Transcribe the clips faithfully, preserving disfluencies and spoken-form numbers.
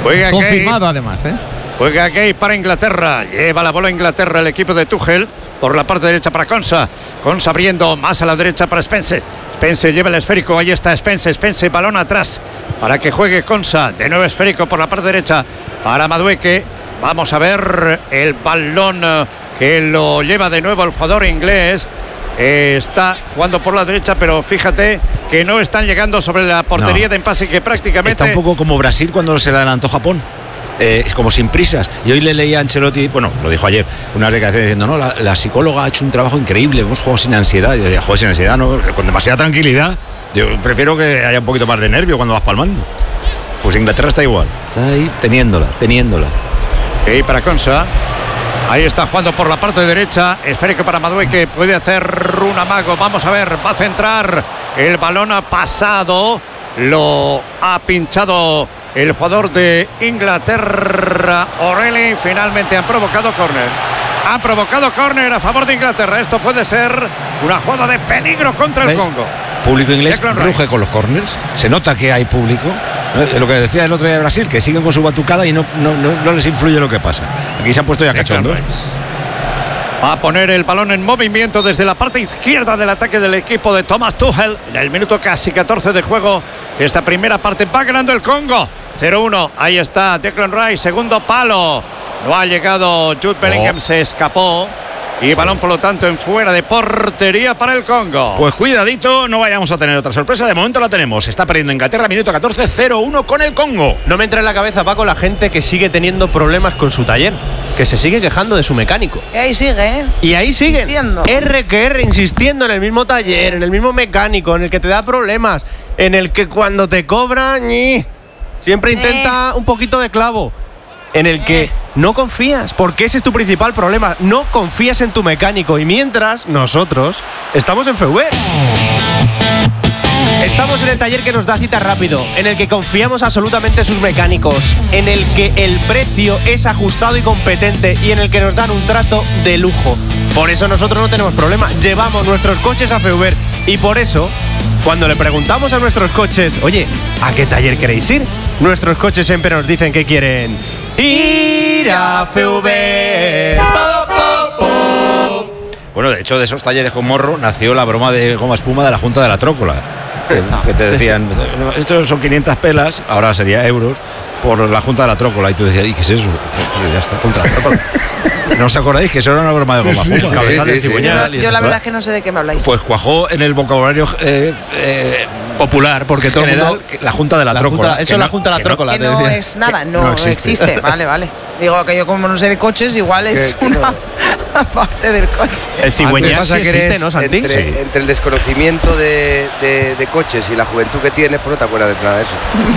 Juega confirmado Gay. además, ¿eh? Juega Gay para Inglaterra. Lleva la bola Inglaterra el equipo de Tuchel. Por la parte derecha para Konsa. Konsa abriendo más a la derecha para Spence. Spence lleva el esférico. Ahí está Spence. Spence, balón atrás para que juegue Konsa. De nuevo esférico por la parte derecha para Madueke. Vamos a ver el balón que lo lleva de nuevo el jugador inglés. Eh, está jugando por la derecha, pero fíjate que no están llegando sobre la portería no. de empase, que prácticamente... Está un poco como Brasil cuando se le adelantó Japón. Eh, es como sin prisas. Y hoy le leía a Ancelotti, bueno, lo dijo ayer, unas declaraciones diciendo, no, la, la psicóloga ha hecho un trabajo increíble, hemos jugado sin ansiedad. Y yo decía, juego sin ansiedad, no, con demasiada tranquilidad. Yo prefiero que haya un poquito más de nervio cuando vas palmando. Pues Inglaterra está igual, está ahí teniéndola, teniéndola. Y para Konsa, ahí está jugando por la parte derecha, esférico para Madueke, puede hacer un amago, vamos a ver, va a centrar, el balón ha pasado, lo ha pinchado el jugador de Inglaterra, O'Reilly. Finalmente han provocado córner. Han provocado córner a favor de Inglaterra. Esto puede ser una jugada de peligro contra el ¿Ves? Congo. Público inglés ruge con los córners. Se nota que hay público. Lo que decía el otro día de Brasil, que siguen con su batucada y no, no, no, no les influye lo que pasa. Aquí se han puesto ya cachondos. Va a poner el balón en movimiento desde la parte izquierda del ataque del equipo de Thomas Tuchel. En el minuto casi catorce de juego de esta primera parte va ganando el Congo. cero uno. Ahí está Declan Rice, segundo palo. No ha llegado Jude Bellingham, oh. se escapó. Y balón, por lo tanto, en fuera de portería para el Congo. Pues cuidadito, no vayamos a tener otra sorpresa. De momento la tenemos. Está perdiendo Inglaterra, minuto catorce, cero uno con el Congo. No me entra en la cabeza, Paco, la gente que sigue teniendo problemas con su taller, que se sigue quejando de su mecánico. Y ahí sigue, ¿eh? Y ahí sigue. Insistiendo. R que R, insistiendo en el mismo taller, en el mismo mecánico, en el que te da problemas, en el que cuando te cobran, ¡ñi! siempre intenta eh. un poquito de clavo. En el que no confías, porque ese es tu principal problema. No confías en tu mecánico. Y mientras, nosotros estamos en Feuber. Estamos en el taller que nos da cita rápido, en el que confiamos absolutamente en sus mecánicos, en el que el precio es ajustado y competente y en el que nos dan un trato de lujo. Por eso nosotros no tenemos problema. Llevamos nuestros coches a Feuber y por eso, cuando le preguntamos a nuestros coches, oye, ¿a qué taller queréis ir? Nuestros coches siempre nos dicen que quieren ir a Feuber. Bueno, de hecho, de esos talleres con morro nació la broma de goma espuma de la Junta de la Trócola. Que, que te decían, estos son quinientas pelas, ahora sería euros, por la Junta de la Trócola. Y tú decías, ¿y qué es eso? Pues ya está, Junta de la Trócola. ¿No os acordáis que eso era una broma de goma espuma? Sí, sí, sí, sí, sí. Yo, yo la verdad es que no sé de qué me habláis. Pues cuajó en el vocabulario eh, eh, popular, porque todo el mundo... La Junta de la, la Trócola. Junta, eso es la Junta de la Trócola. Que no es nada, no, no existe. existe. Vale, vale. Digo que yo como no sé de coches, igual es una parte del coche. El cigüeñal sí existe, ¿no, Santi? Entre, sí. entre el desconocimiento de, de, de coches y la juventud que tienes, pues no te acuerdas de nada de eso.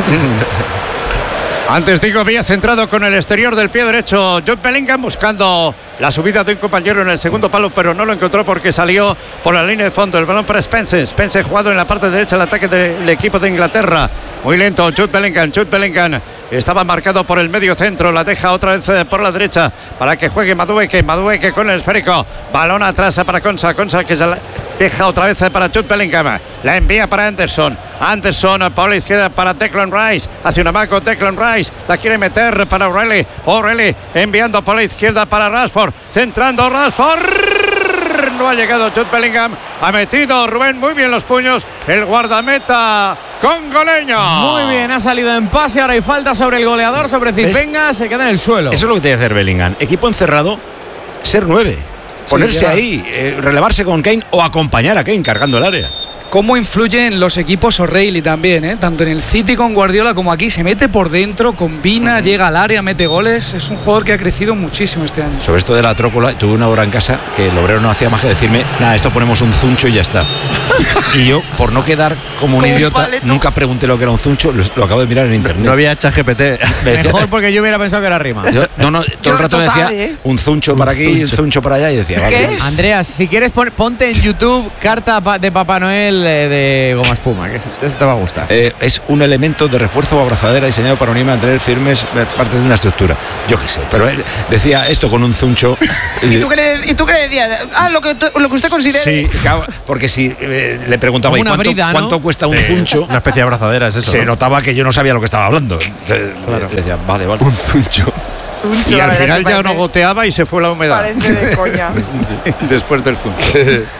Antes digo, había centrado con el exterior del pie derecho Jude Bellingham buscando la subida de un compañero en el segundo palo, pero no lo encontró porque salió por la línea de fondo. El balón para Spence. Spence jugado en la parte derecha del ataque del equipo de Inglaterra. Muy lento Jude Bellingham. Jude Bellingham estaba marcado por el medio centro. La deja otra vez por la derecha para que juegue Madueke. Madueke con el esférico. Balón atrás para Konsa. Konsa que se la deja otra vez para Jude Bellingham. La envía para Anderson. Anderson por la izquierda para Declan Rice. Hace una marca Declan Rice. La quiere meter para O'Reilly. O'Reilly enviando por la izquierda para Rashford. Centrando Rashford. No ha llegado Jude Bellingham. Ha metido Rubén muy bien los puños. El guardameta congoleño. Muy bien, ha salido en pase. Ahora hay falta sobre el goleador, sobre Zipenga. Se queda en el suelo. Eso es lo que tiene que hacer Bellingham. Equipo encerrado, ser nueve. Ponerse sí, ahí, eh, relevarse con Kane o acompañar a Kane cargando el área. Cómo influyen los equipos O'Reilly también, ¿eh? Tanto en el City con Guardiola como aquí. Se mete por dentro, combina, uh-huh. llega al área, mete goles. Es un jugador que ha crecido muchísimo este año. Sobre esto de la Trócola, tuve una hora en casa que el obrero no hacía más que decirme, nada, esto ponemos un zuncho y ya está. Y yo, por no quedar como un idiota, un nunca pregunté lo que era un zuncho, lo, lo acabo de mirar en internet. No, no había ChatGPT. Mejor porque yo hubiera pensado que era rima. Yo, no, no, todo yo el rato total, decía ¿eh? un zuncho para aquí, un zuncho para allá y decía, vale. Andreas, si quieres pon, ponte en YouTube carta de Papá Noel el eh, de goma espuma, que ese te va a gustar. Eh, es un elemento de refuerzo o abrazadera diseñado para unir y mantener firmes partes de una estructura. Yo qué sé, pero él decía esto con un zuncho. ¿Y tú qué le, y tú qué le decías? Ah, lo que, lo que usted considere. Sí, claro, porque si eh, le preguntaba ¿y cuánto, brida, ¿no? cuánto cuesta un zuncho? Una especie de abrazadera, es eso. Se ¿no? notaba que yo no sabía lo que estaba hablando. Entonces, claro. Decía, vale, vale. Un zuncho. Zuncho, y al final ya parece, no goteaba y se fue la humedad. Parece de coña. Después del zuncho.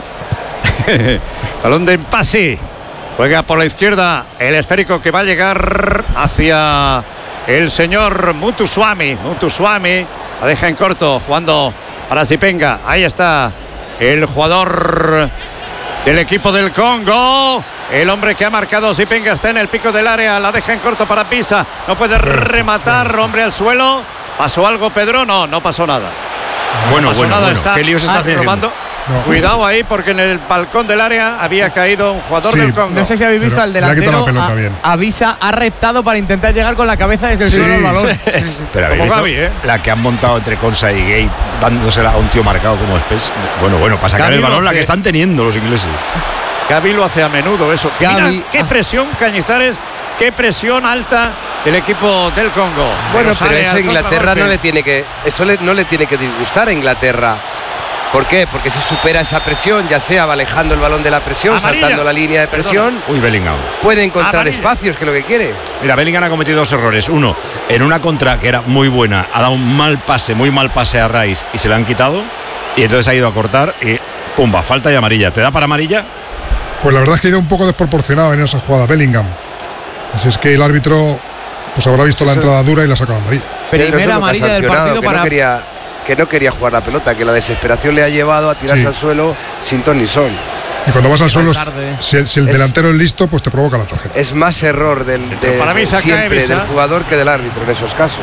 Balón de empase. Juega por la izquierda el esférico que va a llegar hacia el señor Muthuswamy. Muthuswamy la deja en corto, jugando para Zipenga. Ahí está el jugador del equipo del Congo. El hombre que ha marcado Zipenga está en el pico del área. La deja en corto para Pisa. No puede rematar, hombre al suelo. ¿Pasó algo, Pedro? No, no pasó nada. Bueno, no pasó bueno, nada. bueno. Está ¿Qué líos está probando. No. Cuidado ahí porque en el balcón del área había caído un jugador sí, del Congo. No sé si habéis visto pero al delantero. A, Avisa ha reptado para intentar llegar con la cabeza desde el sí, suelo al balón. Sí, sí. Pero habéis visto Gaby, ¿eh? La que han montado entre Consa y Gay dándosela a un tío marcado como Spence. Bueno, bueno, para sacar Gaby el balón la que están teniendo los ingleses. Gaby lo hace a menudo eso. Gaby, Mira, qué presión, Cañizares, qué presión alta del equipo del Congo. Bueno, pero, pero eso a Inglaterra no le tiene que, eso le, no le tiene que disgustar a Inglaterra. ¿Por qué? Porque si supera esa presión, ya sea alejando el balón de la presión, amarilla, saltando la línea de presión, Perdona. Uy, Bellingham. puede encontrar amarilla. espacios, que es lo que quiere. Mira, Bellingham ha cometido dos errores. Uno, en una contra que era muy buena, ha dado un mal pase, muy mal pase a Rice y se le han quitado. Y entonces ha ido a cortar y pumba, falta y amarilla. ¿Te da para amarilla? Pues la verdad es que ha ido un poco desproporcionado en esa jugada Bellingham. Así es que el árbitro pues habrá visto la entrada dura y la ha sacado amarilla. Primera amarilla del partido para... No quería, que no quería jugar la pelota, que la desesperación le ha llevado a tirarse sí. al suelo sin ton ni son. Y cuando vas al suelo, si, si el es, delantero es listo, pues te provoca la tarjeta. Es más error del, de, para mí de siempre del jugador que del árbitro en esos casos.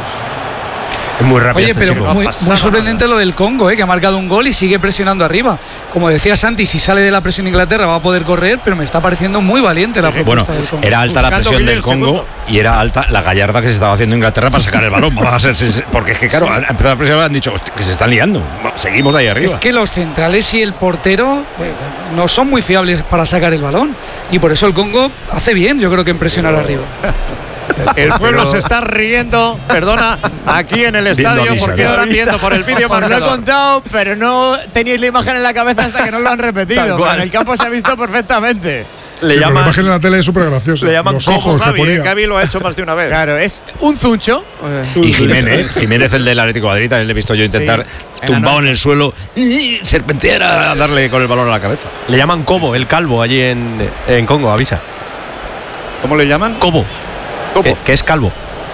Es muy rápido. Oye, este pero chico. muy, muy sorprendente nada. Lo del Congo, ¿eh? Que ha marcado un gol y sigue presionando arriba. Como decía Santi, si sale de la presión Inglaterra va a poder correr, pero me está pareciendo muy valiente la sí, propuesta bueno, del Congo. Era alta Buscando la presión del Congo segundo. Y era alta la gallarda que se estaba haciendo Inglaterra para sacar el balón. Vamos a ser, porque es que, claro, han empezado a presionar y han dicho que se están liando. Seguimos ahí arriba. Es que los centrales y el portero eh, no son muy fiables para sacar el balón. Y por eso el Congo hace bien, yo creo que en presionar pero... arriba. El pueblo pero... se está riendo, perdona, aquí en el estadio avisa, porque están viendo por el vídeo. Os lo he contado, pero no teníais la imagen en la cabeza hasta que no lo han repetido. En el campo se ha visto perfectamente. Le sí, llaman, la imagen en la tele es súper graciosa. Le llaman los ojos Gaby, que ponía. Gaby lo ha hecho más de una vez. Claro, es un zuncho. Y Jiménez, Jiménez el del Atlético de Madrid, también le he visto yo intentar sí, tumbado en el suelo serpentear a darle con el balón a la cabeza. Le llaman Cobo, el calvo allí en, en Congo, avisa. ¿Cómo le llaman? Cobo. Que, que es calvo.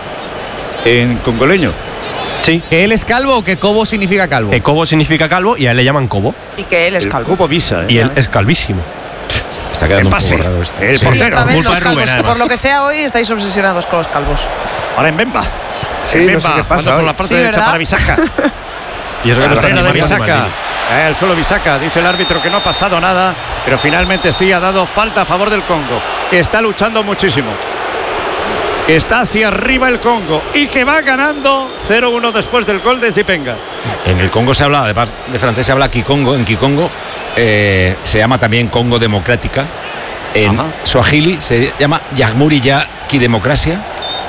¿En congoleño? Sí. ¿Que él es calvo o que Cobo significa calvo? Que Cobo significa calvo y a él le llaman Cobo. Y que él es calvo. Cobo Visa, ¿eh? Y él es calvísimo. Está quedando un poco raro esto. El sí, portero. Vez, los calvos, por lo que sea hoy estáis obsesionados con los calvos. Ahora en Bemba. Sí, en no Bemba, sé qué pasa por la parte sí, derecha ¿verdad? para Bisaca. Y eso que la no reina de Bisaca. Eh, el suelo Bisaca, dice el árbitro que no ha pasado nada, pero finalmente sí ha dado falta a favor del Congo, que está luchando muchísimo. Que está hacia arriba el Congo y que va ganando cero uno después del gol de Zipenga. En el Congo se habla, además de francés se habla Kikongo, en Kikongo eh, se llama también Congo Democrática. En Ajá. Swahili se llama Yagmuri ya Kidemocracia.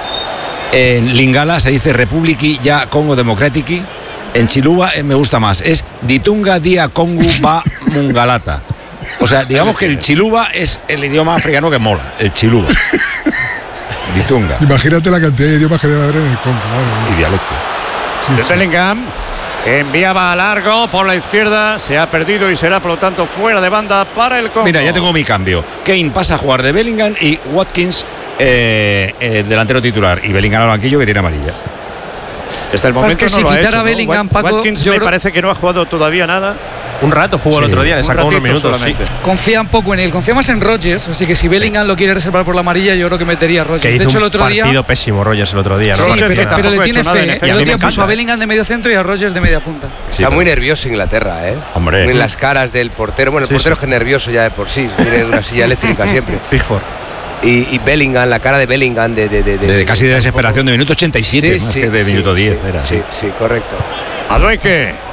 En Lingala se dice Republiki ya Congo Democratiki. En Chiluba eh, me gusta más, es Ditunga dia Congo ba Mungalata. O sea, digamos que el Chiluba es el idioma africano que mola, el Chiluba. Ditunga. Imagínate la cantidad de idiomas que debe haber en el Congo. Madre y dialecto. Sí, sí. Bellingham enviaba a largo por la izquierda, se ha perdido y será por lo tanto fuera de banda para el Congo. Mira, ya tengo mi cambio. Kane pasa a jugar de Bellingham y Watkins eh, eh, delantero titular y Bellingham al banquillo que tiene amarilla. Hasta el momento es que no si lo ha hecho, a Bellingham, ¿no? Paco, Watkins me creo... parece que no ha jugado todavía nada. Un rato jugó sí, el otro día, le sacó unos minutos. Sí. Confía un poco en él, confía más en Rodgers, así que si Bellingham lo quiere reservar por la amarilla, yo creo que metería a Rodgers. Que hizo de hecho, el otro un partido día. pésimo Rodgers el otro día, ¿no? Sí, Rodgers, pero, pero le tiene fe. ¿eh? El otro día puso a ¿eh? Bellingham de medio centro y a Rodgers de media punta. Sí, está muy nervioso Inglaterra, ¿eh? Hombre. En las caras del portero. Bueno, el sí, portero sí. es nervioso ya de por sí, viene de una silla eléctrica siempre. Pickford. Y, y Bellingham, la cara de Bellingham de, de, de, de, de, de casi de desesperación, de minuto ochenta y siete, sí, más sí, que de sí, minuto diez sí, era. Sí, sí, correcto. Adueque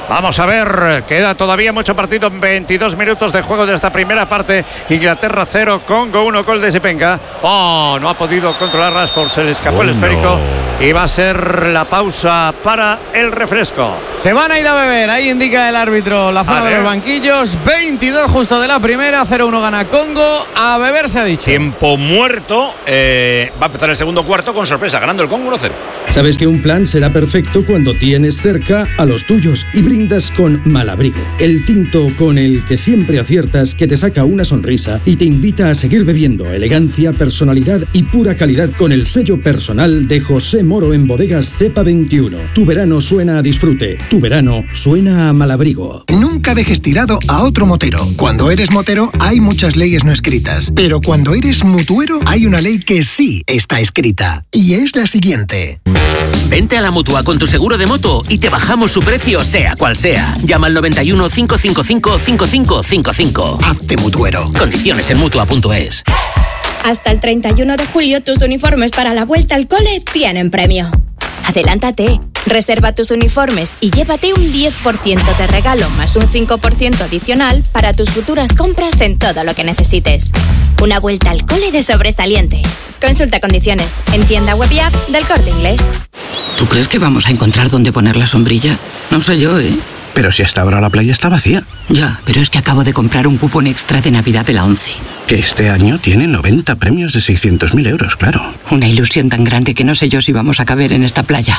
Vamos a ver, queda todavía mucho partido, veintidós minutos de juego de esta primera parte. Inglaterra cero, Congo uno, gol de Zipenga. Oh, no ha podido controlar Rashford, se le escapó bueno. el esférico y va a ser la pausa para el refresco. Se van a ir a beber, ahí indica el árbitro la zona de los banquillos. veintidós justo de la primera, cero uno gana Congo. A beber se ha dicho. Tiempo muerto, eh, va a empezar el segundo cuarto con sorpresa, ganando el Congo uno cero. Sabes que un plan será perfecto cuando tienes cerca a los tuyos y brindas con Malabrigo, el tinto con el que siempre aciertas, que te saca una sonrisa y te invita a seguir bebiendo. Elegancia, personalidad y pura calidad con el sello personal de José Moro en Bodegas Cepa veintiuno. Tu verano suena a disfrute, tu verano suena a Malabrigo. Nunca dejes tirado a otro motero. Cuando eres motero hay muchas leyes no escritas, pero cuando eres mutuero hay una ley que sí está escrita y es la siguiente. Vente a la Mutua con tu seguro de moto y te bajamos su precio sea cual sea. Llama al noventa y uno, cinco cinco cinco, cinco cinco cinco cinco. Hazte mutuero. Condiciones en mutua punto es. Hasta el treinta y uno de julio tus uniformes para la vuelta al cole tienen premio. Adelántate, reserva tus uniformes y llévate un diez por ciento de regalo más un cinco por ciento adicional para tus futuras compras en todo lo que necesites. Una vuelta al cole de sobresaliente. Consulta condiciones en tienda web y app del Corte Inglés. ¿Tú crees que vamos a encontrar dónde poner la sombrilla? No sé yo, ¿eh? Pero si hasta ahora la playa está vacía. Ya, pero es que acabo de comprar un cupón extra de Navidad de la ONCE. Que este año tiene noventa premios de seiscientos mil euros, claro. Una ilusión tan grande que no sé yo si vamos a caber en esta playa.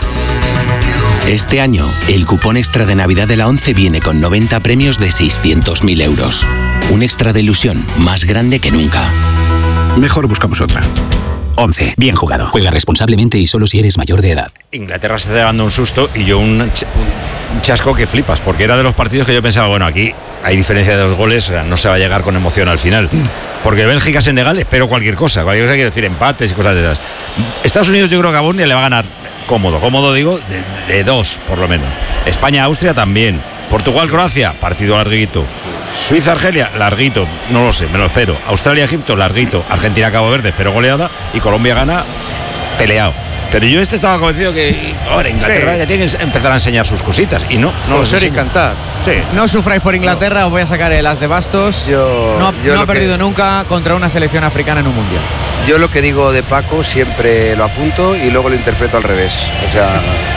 Este año, el cupón extra de Navidad de la ONCE viene con noventa premios de seiscientos mil euros. Un extra de ilusión más grande que nunca. Mejor buscamos otra. ONCE. Bien jugado. Juega responsablemente y solo si eres mayor de edad. Inglaterra se está dando un susto y yo un, ch un chasco que flipas, porque era de los partidos que yo pensaba, bueno, aquí hay diferencia de dos goles, o sea, no se va a llegar con emoción al final. Porque Bélgica-Senegal espero cualquier cosa, cualquier cosa quiere decir empates y cosas de esas. Estados Unidos yo creo que a Bosnia le va a ganar cómodo, cómodo digo, de, de dos por lo menos. España-Austria también. Portugal-Croacia, partido larguito. Suiza-Argelia, larguito, no lo sé, me lo espero. Australia-Egipto, larguito. Argentina-Cabo Verde, espero goleada. Y Colombia gana, peleado. Pero yo este estaba convencido que ahora Inglaterra sí. ya tiene que empezar a enseñar sus cositas. Y no, no lo sé. Y cantar. Sí. No sufráis por Inglaterra, no. Os voy a sacar el as de bastos. Yo, no yo no ha perdido que... nunca contra una selección africana en un mundial. Yo lo que digo de Paco siempre lo apunto y luego lo interpreto al revés. O sea...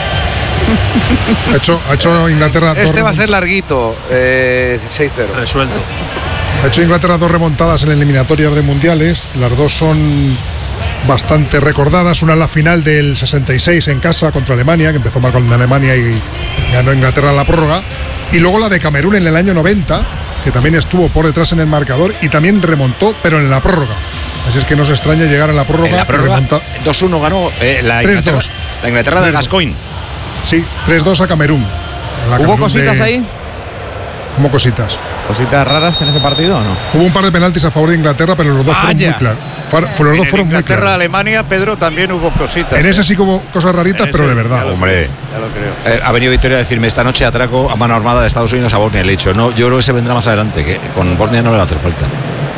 Ha hecho, ha hecho Inglaterra Este dos va a ser larguito, eh, seis cero. Resuelto. Ha hecho Inglaterra dos remontadas en eliminatorias de mundiales. Las dos son bastante recordadas. Una en la final del sesenta y seis en casa contra Alemania, que empezó mal con Alemania y ganó Inglaterra en la prórroga. Y luego la de Camerún en el año noventa, que también estuvo por detrás en el marcador y también remontó, pero en la prórroga. Así es que no se extraña llegar a la prórroga. En la prórroga dos uno ganó eh, la Inglaterra, la Inglaterra de Gascoigne. Sí, tres dos a Camerún. ¿Hubo Camerún cositas de... ahí? ¿Cómo cositas? ¿Cositas raras en ese partido o no? Hubo un par de penaltis a favor de Inglaterra, pero los dos fueron muy claros. Los dos fueron muy claros. Inglaterra-Alemania, Pedro, también hubo cositas. En ese sí que hubo cosas raritas, pero de verdad. Ya lo, Hombre, ya lo creo. Eh, ha venido Victoria a decirme esta noche atraco a mano armada de Estados Unidos a Bosnia. Le he dicho, no, yo creo que se vendrá más adelante, que con Bosnia no le va a hacer falta.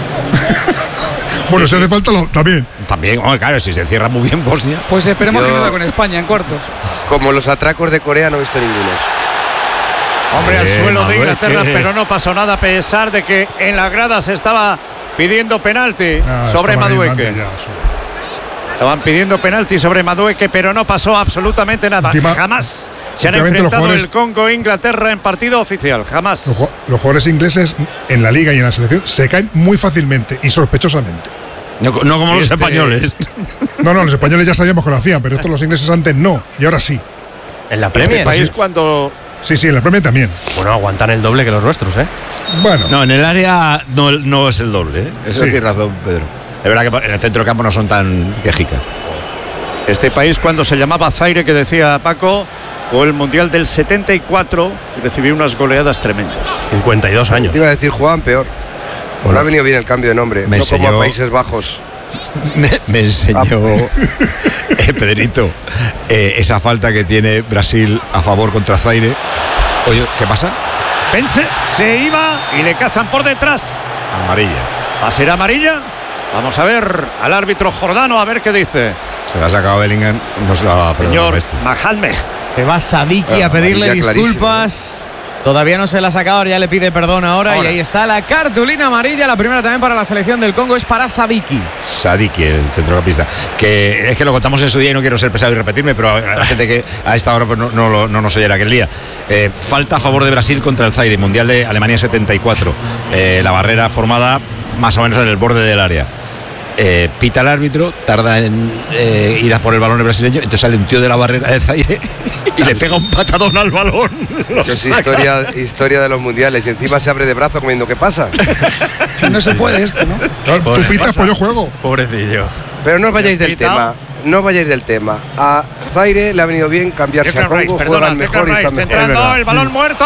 Bueno, si hace falta lo, también. También, oh, claro, si se cierra muy bien Bosnia. Pues esperemos Yo, que quede con España en cuartos. Como los atracos de Corea no he visto ninguno. Hombre, al eh, suelo de Inglaterra, ¿qué? pero no pasó nada a pesar de que en la grada se estaba pidiendo penalti nah, sobre Madueke. Ya, Estaban pidiendo penalti sobre Madueke, pero no pasó absolutamente nada. Última, Jamás se han enfrentado jugadores, el Congo e Inglaterra en partido oficial. Jamás. Los, los jugadores ingleses en la liga y en la selección se caen muy fácilmente y sospechosamente. No, no como los este, españoles. No, no, los españoles ya sabíamos que lo hacían, pero estos los ingleses antes no, y ahora sí. En la Premier. Este país cuando... Sí, sí, en la Premier también. Bueno, aguantan el doble que los nuestros, ¿eh? Bueno. No, en el área no, no es el doble, ¿eh? Eso sí. Tiene razón, Pedro. Es verdad que en el centro del campo no son tan quejicas. Este país cuando se llamaba Zaire, que decía Paco, o el Mundial del setenta y cuatro, recibió unas goleadas tremendas. cincuenta y dos años. Te iba a decir, jugaban peor. Bueno, ha venido bien el cambio de nombre. Me no enseñó, como a Países Bajos. Me, me enseñó eh, Pedrito eh, esa falta que tiene Brasil a favor contra Zaire. Oye, ¿qué pasa? Pense, se iba y le cazan por detrás. Amarilla. ¿Va a ser amarilla? Vamos a ver al árbitro Jordano a ver qué dice. Se la ha sacado Bellingham, no se la va a perdonar. Señor Mahalme. Se va Sadiki ah, a pedirle disculpas. Todavía no se la ha sacado, ya le pide perdón ahora, ahora. Y ahí está la cartulina amarilla. La primera también para la selección del Congo es para Sadiki. Sadiki, el centrocampista. Que es que lo contamos en su día y no quiero ser pesado y repetirme, pero a la gente que a esta hora pues no, no, no nos oyera aquel día. Eh, falta a favor de Brasil contra el Zaire, Mundial de Alemania setenta y cuatro. Eh, la barrera formada más o menos en el borde del área. Eh, pita el árbitro, tarda en eh, ir a por el balón el brasileño, entonces sale un tío de la barrera de Zaire y le pega un patadón al balón. Eso es historia, historia de los mundiales y encima se abre de brazo comiendo. ¿Qué pasa? No se puede esto, ¿no? Tú pitas, pues yo juego. Pobrecillo. Pero no os vayáis del tema. No vayáis del tema. A Zaire le ha venido bien cambiarse a Congo, juegan mejor y están mejor. Entrando el balón muerto.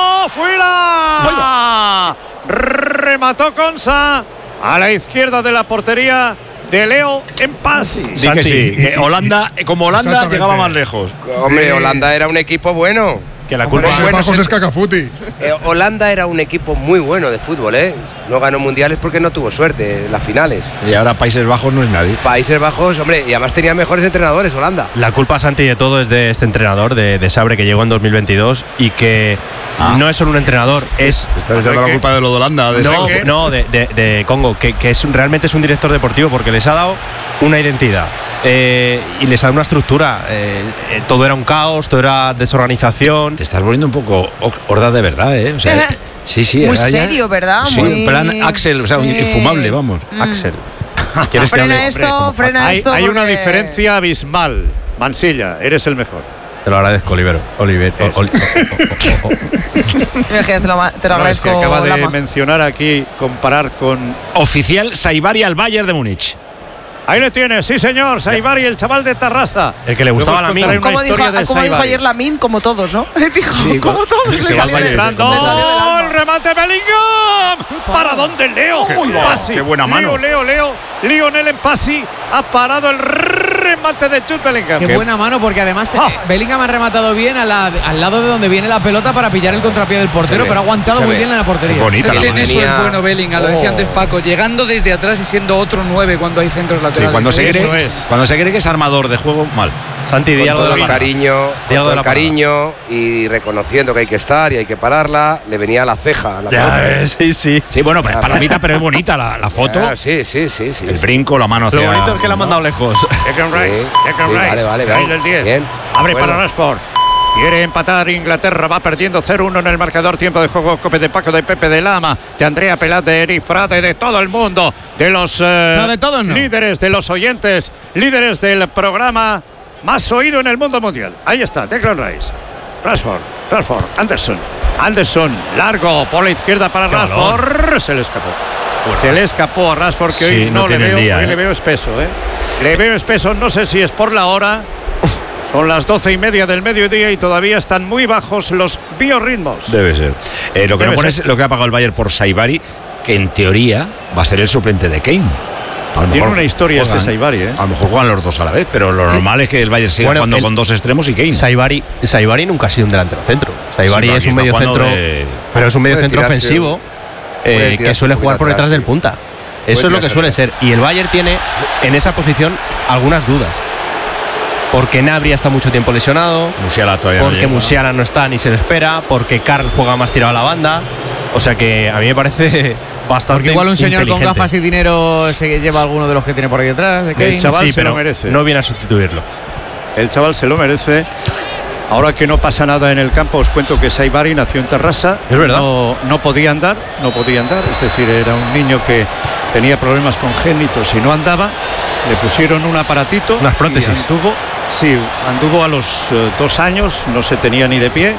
¡Fuera! Remató Konsa a la izquierda de la portería de Leo Mpassi. Sí que sí. Que Holanda, como Holanda llegaba más lejos. Hombre, Holanda era un equipo bueno. Que la culpa Hombre, bueno, es Cacafuti. Eh, Holanda era un equipo muy bueno de fútbol, ¿eh? No ganó mundiales porque no tuvo suerte en las finales. Y ahora Países Bajos no es nadie. Países Bajos, hombre, y además tenía mejores entrenadores, Holanda. La culpa, Santi, de todo es de este entrenador, de, de Sabre, que llegó en dos mil veintidós y que ah. no es solo un entrenador, es... Estás echando la culpa de lo de Holanda. De no, no, de, de, de Congo, que, que es realmente es un director deportivo porque les ha dado una identidad. Eh, y les ha dado una estructura. Eh, eh, todo era un caos, todo era desorganización. Te estás volviendo un poco horda de verdad, ¿eh? O sea, sí, sí. Muy serio, ya, ¿verdad? Sí, Muy... en plan Axel, o sea, sí. infumable, vamos. Mm. Axel. Frena esto, hombre, frena hay, esto. Hay porque... una diferencia abismal. Mansilla, eres el mejor. Te lo agradezco, Olivero. Oliver. te lo, te lo no, agradezco. Es que acaba de Lama. mencionar aquí, comparar con. Oficial Saibari al Bayern de Múnich. Ahí le tienes, sí señor, Saibari, el chaval de Tarrasa. El que le gustaba a Lamin. Como, dijo, como dijo ayer Lamin, como todos, ¿no? Dijo, sí, como todos. Le salió entrando, el remate Bellingham. ¿Para dónde Leo? Qué, Mpassi. Qué buena mano. Leo, Leo, Leo. Lionel Mpassi ha parado el remate de Jude Bellingham. Qué, Qué buena mano, porque además ah. Bellingham ha rematado bien a la, al lado de donde viene la pelota para pillar el contrapié del portero, pero ha aguantado muy bien en la portería. Qué bonita, es que en eso tenía... es bueno Bellingham, lo decía antes Paco, llegando desde atrás y siendo otro nueve cuando hay centros laterales. Sí, cuando se cree, es. cuando se cree que es armador de juego, mal. Santi, con todo el cariño, con todo el la cariño y reconociendo que hay que estar y hay que pararla, le venía a la ceja a la ya, sí, sí. Sí, bueno, pues palomita, pero es bonita la, la foto. Ya, sí, sí, sí, sí. El brinco, la mano hacia... Lo bonito es que la ha mandado lejos. Declan Rice, Declan Rice. Vale, vale, vale. Del diez. Bien. Abre bueno. para Rashford. Quiere empatar Inglaterra, va perdiendo cero uno en el marcador. Tiempo de juego, Cope de Paco, de Pepe, de Lama, de Andrea Pelat, de Eri Frade, de todo el mundo, de los eh, no, de todos no. líderes, de los oyentes, líderes del programa más oído en el mundo mundial. Ahí está, Declan Rice. Rashford, Rashford, Anderson. Anderson, largo por la izquierda para Qué Rashford. Valor. Se le escapó. Pues se le escapó a Rashford, que sí, hoy no, no le veo, día, hoy ¿eh? le veo espeso, ¿eh? Le veo espeso, no sé si es por la hora. Son las doce y media del mediodía y todavía están muy bajos los biorritmos. Debe ser. Eh, lo que Debe no pones ser. lo que ha pagado el Bayern por Saibari, que en teoría va a ser el suplente de Kane. A lo Tiene una historia juegan, este Saibari, ¿eh? A lo mejor juegan los dos a la vez, pero lo normal es que el Bayern siga bueno, jugando el, con dos extremos y Kane. Saibari, Saibari nunca ha sido un delantero centro. Saibari sí, es un medio centro, de... pero es un medio centro ofensivo eh, que suele jugar por detrás sí. del punta. Eso es lo que suele ser. Y el Bayern tiene en esa posición algunas dudas. Porque Gnabry está mucho tiempo lesionado, Musiala todavía porque no Musiala no está ni se le espera, porque Karl juega más tirado a la banda. O sea que a mí me parece bastante Porque igual un señor con gafas y dinero se lleva alguno de los que tiene por ahí detrás. ¿De el chaval sí, se lo merece. No viene a sustituirlo. El chaval se lo merece. Ahora que no pasa nada en el campo, os cuento que Saibari nació en Tarrasa. Es verdad. No, no podía andar, no podía andar. Es decir, era un niño que tenía problemas congénitos y no andaba. Le pusieron un aparatito. Unas prótesis. Y anduvo, sí, anduvo a los uh, dos años, no se tenía ni de pie.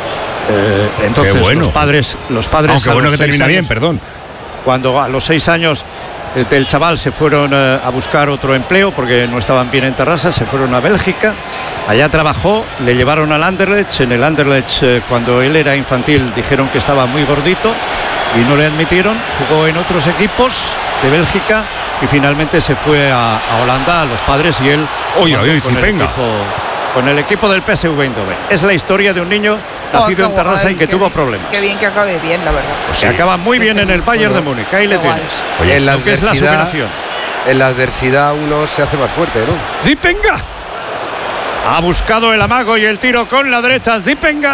Eh, entonces bueno. los padres, los padres. Aunque bueno que termina años, bien, perdón. Cuando a los seis años eh, del chaval se fueron eh, a buscar otro empleo porque no estaban bien en Tarrasa, se fueron a Bélgica. Allá trabajó, le llevaron al Anderlecht. En el Anderlecht, eh, cuando él era infantil, dijeron que estaba muy gordito y no le admitieron. Jugó en otros equipos de Bélgica y finalmente se fue a, a Holanda, a los padres, y él oye, oye, con, el equipo, con el equipo del P S V Eindhoven. Es la historia de un niño nacido oh, en Tarrasa guay, y que tuvo bien, problemas. Qué bien que acabe bien, la verdad. Pues sí. Acaba muy bien en el Bayern de Múnich. Ahí le tienes. Oye, en la lo que es la superación. En la adversidad uno se hace más fuerte, ¿no? Zipenga ha buscado el amago y el tiro con la derecha. Zipenga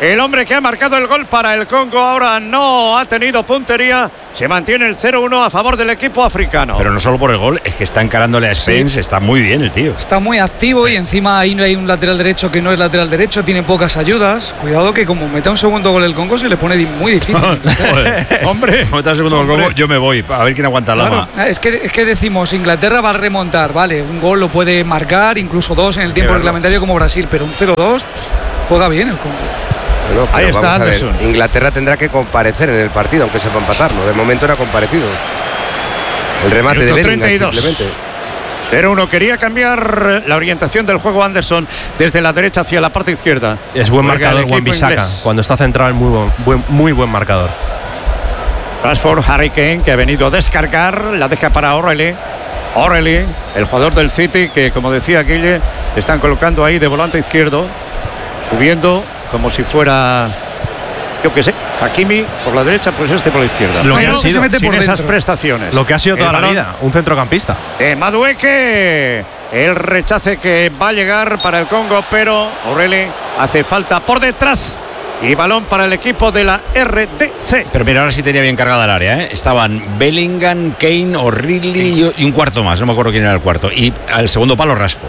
El hombre que ha marcado el gol para el Congo ahora no ha tenido puntería. Se mantiene el cero uno a favor del equipo africano. Pero no solo por el gol, es que está encarándole a Spence. Sí. Está muy bien el tío. Está muy activo y encima ahí no hay un lateral derecho que no es lateral derecho, tiene pocas ayudas. Cuidado que como meta un segundo gol el Congo se le pone muy difícil. Hombre, como meta un segundo gol el Congo, yo me voy a ver quién aguanta el claro, lama. Es que, es que decimos, Inglaterra va a remontar, vale, un gol lo puede marcar, incluso dos en el tiempo reglamentario como Brasil, pero un cero dos juega bien el Congo. Bueno, ahí está Anderson. Inglaterra tendrá que comparecer en el partido, aunque sepa empatarlo. De momento no ha comparecido. El remate Minuto de Bellingham simplemente. Pero uno quería cambiar la orientación del juego Anderson desde la derecha hacia la parte izquierda. Es buen marcador Wan-Bissaka. Cuando está centrado es muy buen, buen, muy buen marcador. Rashford, Harry Kane, que ha venido a descargar, la deja para O'Reilly. O'Reilly, el jugador del City, que como decía Guille, están colocando ahí de volante izquierdo, subiendo como si fuera, yo qué sé, Hakimi por la derecha, pues este por la izquierda. Lo que ha sido, se mete sin por esas prestaciones. Lo que ha sido toda la vida, un centrocampista. Eh, Madueke, el rechace que va a llegar para el Congo, pero O'Reilly hace falta por detrás. Y balón para el equipo de la R D C. Pero mira, ahora sí tenía bien cargada el área, ¿eh? Estaban Bellingham, Kane, O'Reilly y un cuarto más, no me acuerdo quién era el cuarto. Y al segundo palo Rashford.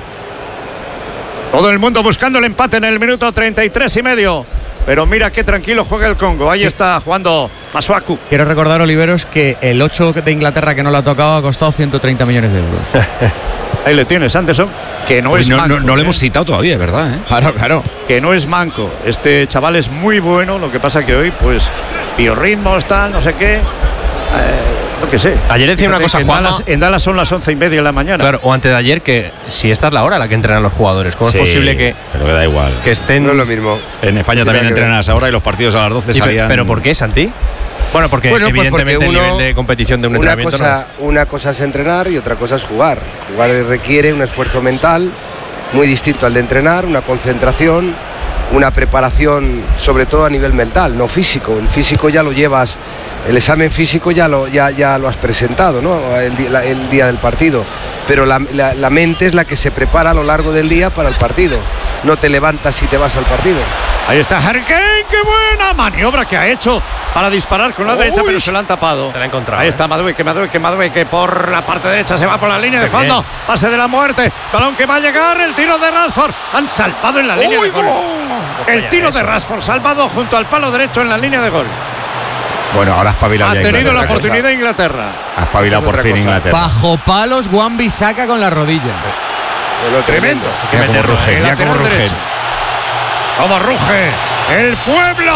Todo el mundo buscando el empate en el minuto treinta y tres y medio. Pero mira qué tranquilo juega el Congo. Ahí está jugando Masuaku. Quiero recordar, Oliveros, que el ocho de Inglaterra que no lo ha tocado ha costado ciento treinta millones de euros. Ahí le tienes, Anderson, que no Uy, es no, manco. No, no ¿eh? le hemos citado todavía, ¿verdad? ¿eh? Claro, claro. Que no es manco. Este chaval es muy bueno. Lo que pasa que hoy, pues, biorritmos, tal, no sé qué. Eh, lo que sé. Ayer decía Fíjate una cosa, en Juanma. Dallas, en Dallas son las once y media de la mañana. Claro, o antes de ayer, que si esta es la hora a la que entrenan los jugadores. ¿Cómo Sí, es posible que, pero que da igual. que estén. No es lo mismo. En España también entrenan a esa hora y los partidos a las doce Sí, salían. ¿Pero por qué, Santi? Bueno, porque Bueno, pues evidentemente porque uno, el nivel de competición de un una entrenamiento cosa, no. Una cosa es entrenar y otra cosa es jugar. Jugar requiere un esfuerzo mental muy distinto al de entrenar, una concentración, una preparación, sobre todo a nivel mental, no físico. El físico ya lo llevas, el examen físico ya lo, ya, ya lo has presentado, ¿no? el, la, el día del partido. Pero la, la, la mente es la que se prepara a lo largo del día para el partido. No te levantas y te vas al partido. Ahí está Harry Kane, qué buena maniobra que ha hecho para disparar con la Uy. derecha, pero se la han tapado. Se la ha encontrado. Ahí ¿eh? está Madueke, Madueke, Madueke por la parte derecha, se va por la línea de fondo. Bien. Pase de la muerte, balón que va a llegar, el tiro de Rashford. Han salvado en la línea Uy, de gol. El tiro de Rashford salvado junto al palo derecho en la línea de gol. Bueno, ahora ha espabilado Ha ya tenido Inglaterra. la oportunidad de Inglaterra. Ha espabilado por fin cosa. Inglaterra. Bajo palos, Wan-Bissaka con la rodilla. Bueno, tremendo. Mira cómo ruge, mira cómo ruge. ¡Cómo ruge el pueblo!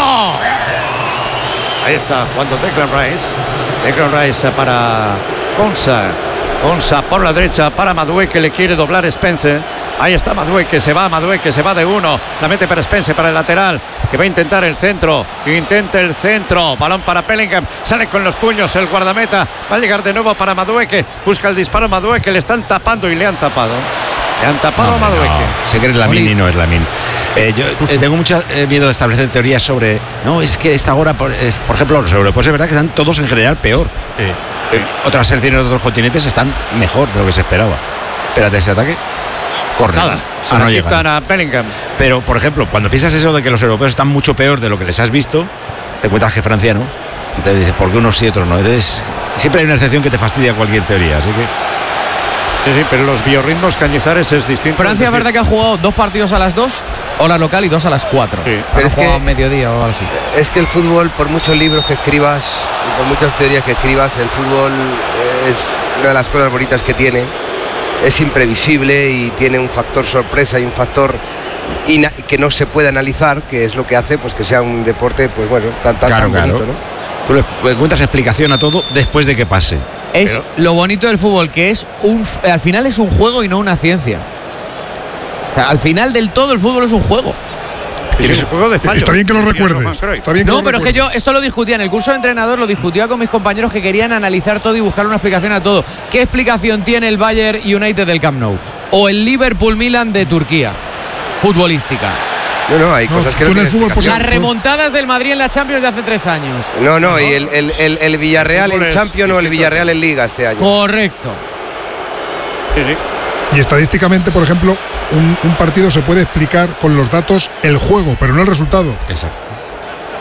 Ahí está jugando Declan Rice. Declan Rice para Konsa. Konsa por la derecha para Madueke, que le quiere doblar Spencer. Ahí está Madueke, que se va, Madueke, que se va de uno. La mete para Spencer, para el lateral, que va a intentar el centro. Que intente el centro. Balón para Bellingham. Sale con los puños el guardameta. Va a llegar de nuevo para Madueke. Busca el disparo Madueke. Le están tapando y le han tapado. Le han tapado no, a Madueke. No. Sé que es Lamine y no es Lamine. Eh, yo eh, tengo mucho eh, miedo de establecer teorías sobre. No, es que esta hora, por, es, por ejemplo, los europeos es verdad que están todos en general peor. Sí. Eh, otras selecciones de otros continentes están mejor de lo que se esperaba. Espérate, ese ataque. Corre. Nada. Se ah, no quitan a Bellingham. Pero, por ejemplo, cuando piensas eso de que los europeos están mucho peor de lo que les has visto, te encuentras que Francia no. Entonces dices, ¿por qué unos sí y otros no? Entonces, siempre hay una excepción que te fastidia cualquier teoría, así que. Sí, sí, pero los biorritmos Cañizares es distinto. Francia es, es verdad que ha jugado dos partidos a las dos, hora local, y dos a las cuatro. Sí. Pero es que a mediodía o algo así. Es que el fútbol, por muchos libros que escribas, por muchas teorías que escribas, el fútbol es una de las cosas bonitas que tiene. Es imprevisible y tiene un factor sorpresa y un factor que no se puede analizar, que es lo que hace pues que sea un deporte, pues bueno, tan, tan, claro, tan bonito, claro. ¿no? Tú le cuentas explicación a todo después de que pase. Es Pero... lo bonito del fútbol, que es un, al final es un juego y no una ciencia. O sea, al final del todo el fútbol es un juego. Es un juego de fallos. Está bien que lo recuerdes. Está bien que no, lo pero recuerdes. es que yo esto lo discutía en el curso de entrenador, lo discutía con mis compañeros que querían analizar todo y buscar una explicación a todo. ¿Qué explicación tiene el Bayern United del Camp Nou? O el Liverpool Milan de Turquía, futbolística. No, no, hay no, cosas que no tienen fútbol, Las remontadas del Madrid en la Champions de hace tres años. No, no, y el, el, el, el Villarreal el en Champions o el Villarreal en Liga este año. Correcto. Sí, sí. Y estadísticamente, por ejemplo, un, un partido se puede explicar con los datos el juego, pero no el resultado. Exacto.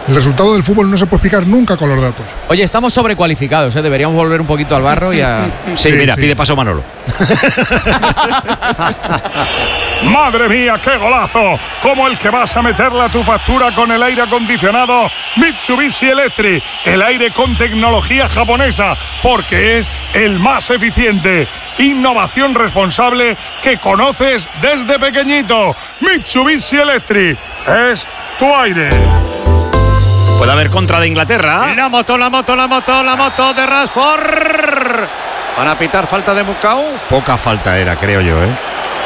El resultado del fútbol no se puede explicar nunca con los datos. Oye, estamos sobrecualificados, ¿eh? Deberíamos volver un poquito al barro y a... Sí, sí mira, sí. Pide paso Manolo. ¡Madre mía, qué golazo! Como el que vas a meterle a tu factura con el aire acondicionado Mitsubishi Electric. El aire con tecnología japonesa, porque es el más eficiente. Innovación responsable que conoces desde pequeñito. Mitsubishi Electric es tu aire. Puede haber contra de Inglaterra. Y la moto, la moto, la moto, la moto de Rashford. ¿Van a pitar falta de Mucau? Poca falta era, creo yo, ¿eh?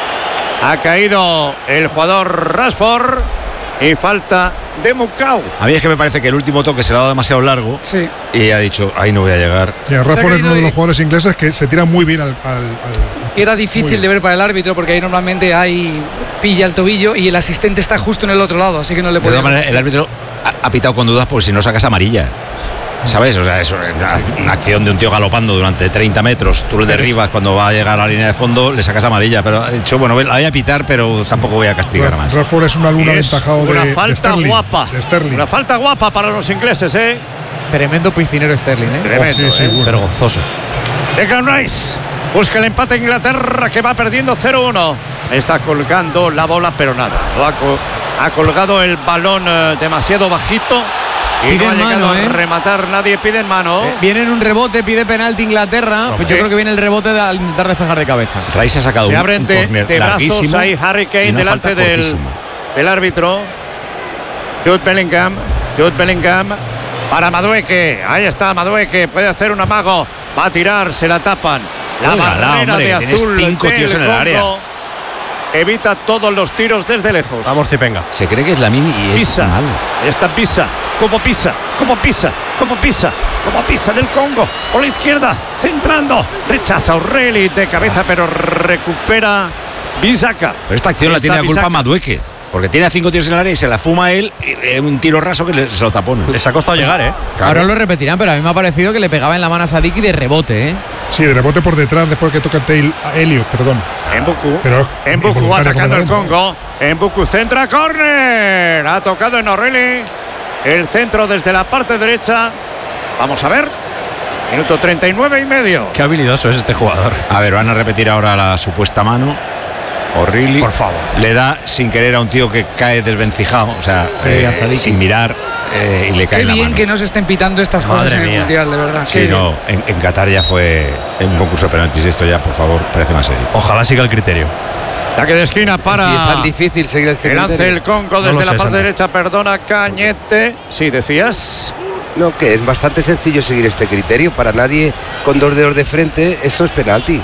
Ha caído el jugador Rashford y falta de Mucau. A mí es que me parece que el último toque se le ha dado demasiado largo. Sí. Y ha dicho, ahí no voy a llegar. Sí, Rashford es uno de los jugadores ingleses que se tira muy bien al... al, al Era difícil de ver para el árbitro porque ahí normalmente hay pilla el tobillo y el asistente está justo en el otro lado, así que no le puede... De todas maneras, el árbitro ha, ha pitado con dudas porque si no sacas amarilla. ¿Sabes? O sea, es una, una acción de un tío galopando durante treinta metros. Tú le derribas cuando va a llegar a la línea de fondo, le sacas amarilla. Pero ha dicho, bueno, la voy a pitar, pero tampoco voy a castigar más. Rashford es un alumno aventajado de, una falta de Sterling, guapa. de Sterling. Una falta guapa para los ingleses, ¿eh? Tremendo piscinero Sterling, ¿eh? Tremendo, oh, sí, sí, ¿eh? bueno. Vergonzoso. Declan Rice busca el empate Inglaterra, que va perdiendo cero uno. Está colgando la bola, pero nada. Lo ha, co ha colgado el balón eh, demasiado bajito. Y piden no ha mano, a ¿eh? rematar nadie, piden mano. Eh, viene en un rebote, pide penalti Inglaterra. No, pues yo creo que viene el rebote de, al intentar despejar de cabeza. Rice ha sacado Se un, abren un de, córner de brazos larguísimo. ahí Harry Kane delante del, del árbitro. Jude Bellingham. Jude Bellingham para Madueke. Ahí está Madueke. Puede hacer un amago. Va a tirar, se la tapan. La Oiga, barrera hombre, de azul. cinco tíos en el Congo. área. Evita todos los tiros desde lejos. Vamos, Cipenga. Se cree que es la mini y es Pisa. mal. Esta pisa. Como pisa. Como pisa. Como pisa. Como pisa del Congo. Por la izquierda. Centrando. Rechaza O'Reilly de cabeza, pero recupera Bisaka. Pero esta acción la tiene la culpa Madueke. Porque tiene a cinco tiros en el área y se la fuma él. Y, un tiro raso que le, se lo tapó. Les ha costado llegar, ¿eh? Claro. Ahora lo repetirán, pero a mí me ha parecido que le pegaba en la mano a Sadiki de rebote, ¿eh? Sí, de rebote por detrás después que toca Tail a Elliot, perdón. Embuku. Pero Embuku atacando el Congo. Embuku centra, córner. Ha tocado en O'Reilly. El centro desde la parte derecha. Vamos a ver. Minuto treinta y nueve y medio. Qué habilidoso es este jugador. A ver, van a repetir ahora la supuesta mano. O'Reilly. Por favor. Le da sin querer a un tío que cae desvencijado. O sea, sí, eh, sin mirar. Eh, y le cae Qué en la bien mano. que no se estén pitando estas Madre cosas en mía. el Mundial, de verdad. Sí, Qué no, en, en Qatar ya fue un concurso de penaltis. Esto ya, por favor, parece más serio. Ojalá siga el criterio. Saque de esquina para. Si es tan difícil seguir este que lance criterio. el Congo No desde lo la sé, parte Sandra. derecha. Perdona, Cañete. Sí, decías. No, que es bastante sencillo seguir este criterio. Para nadie con dos dedos de frente, eso es penalti.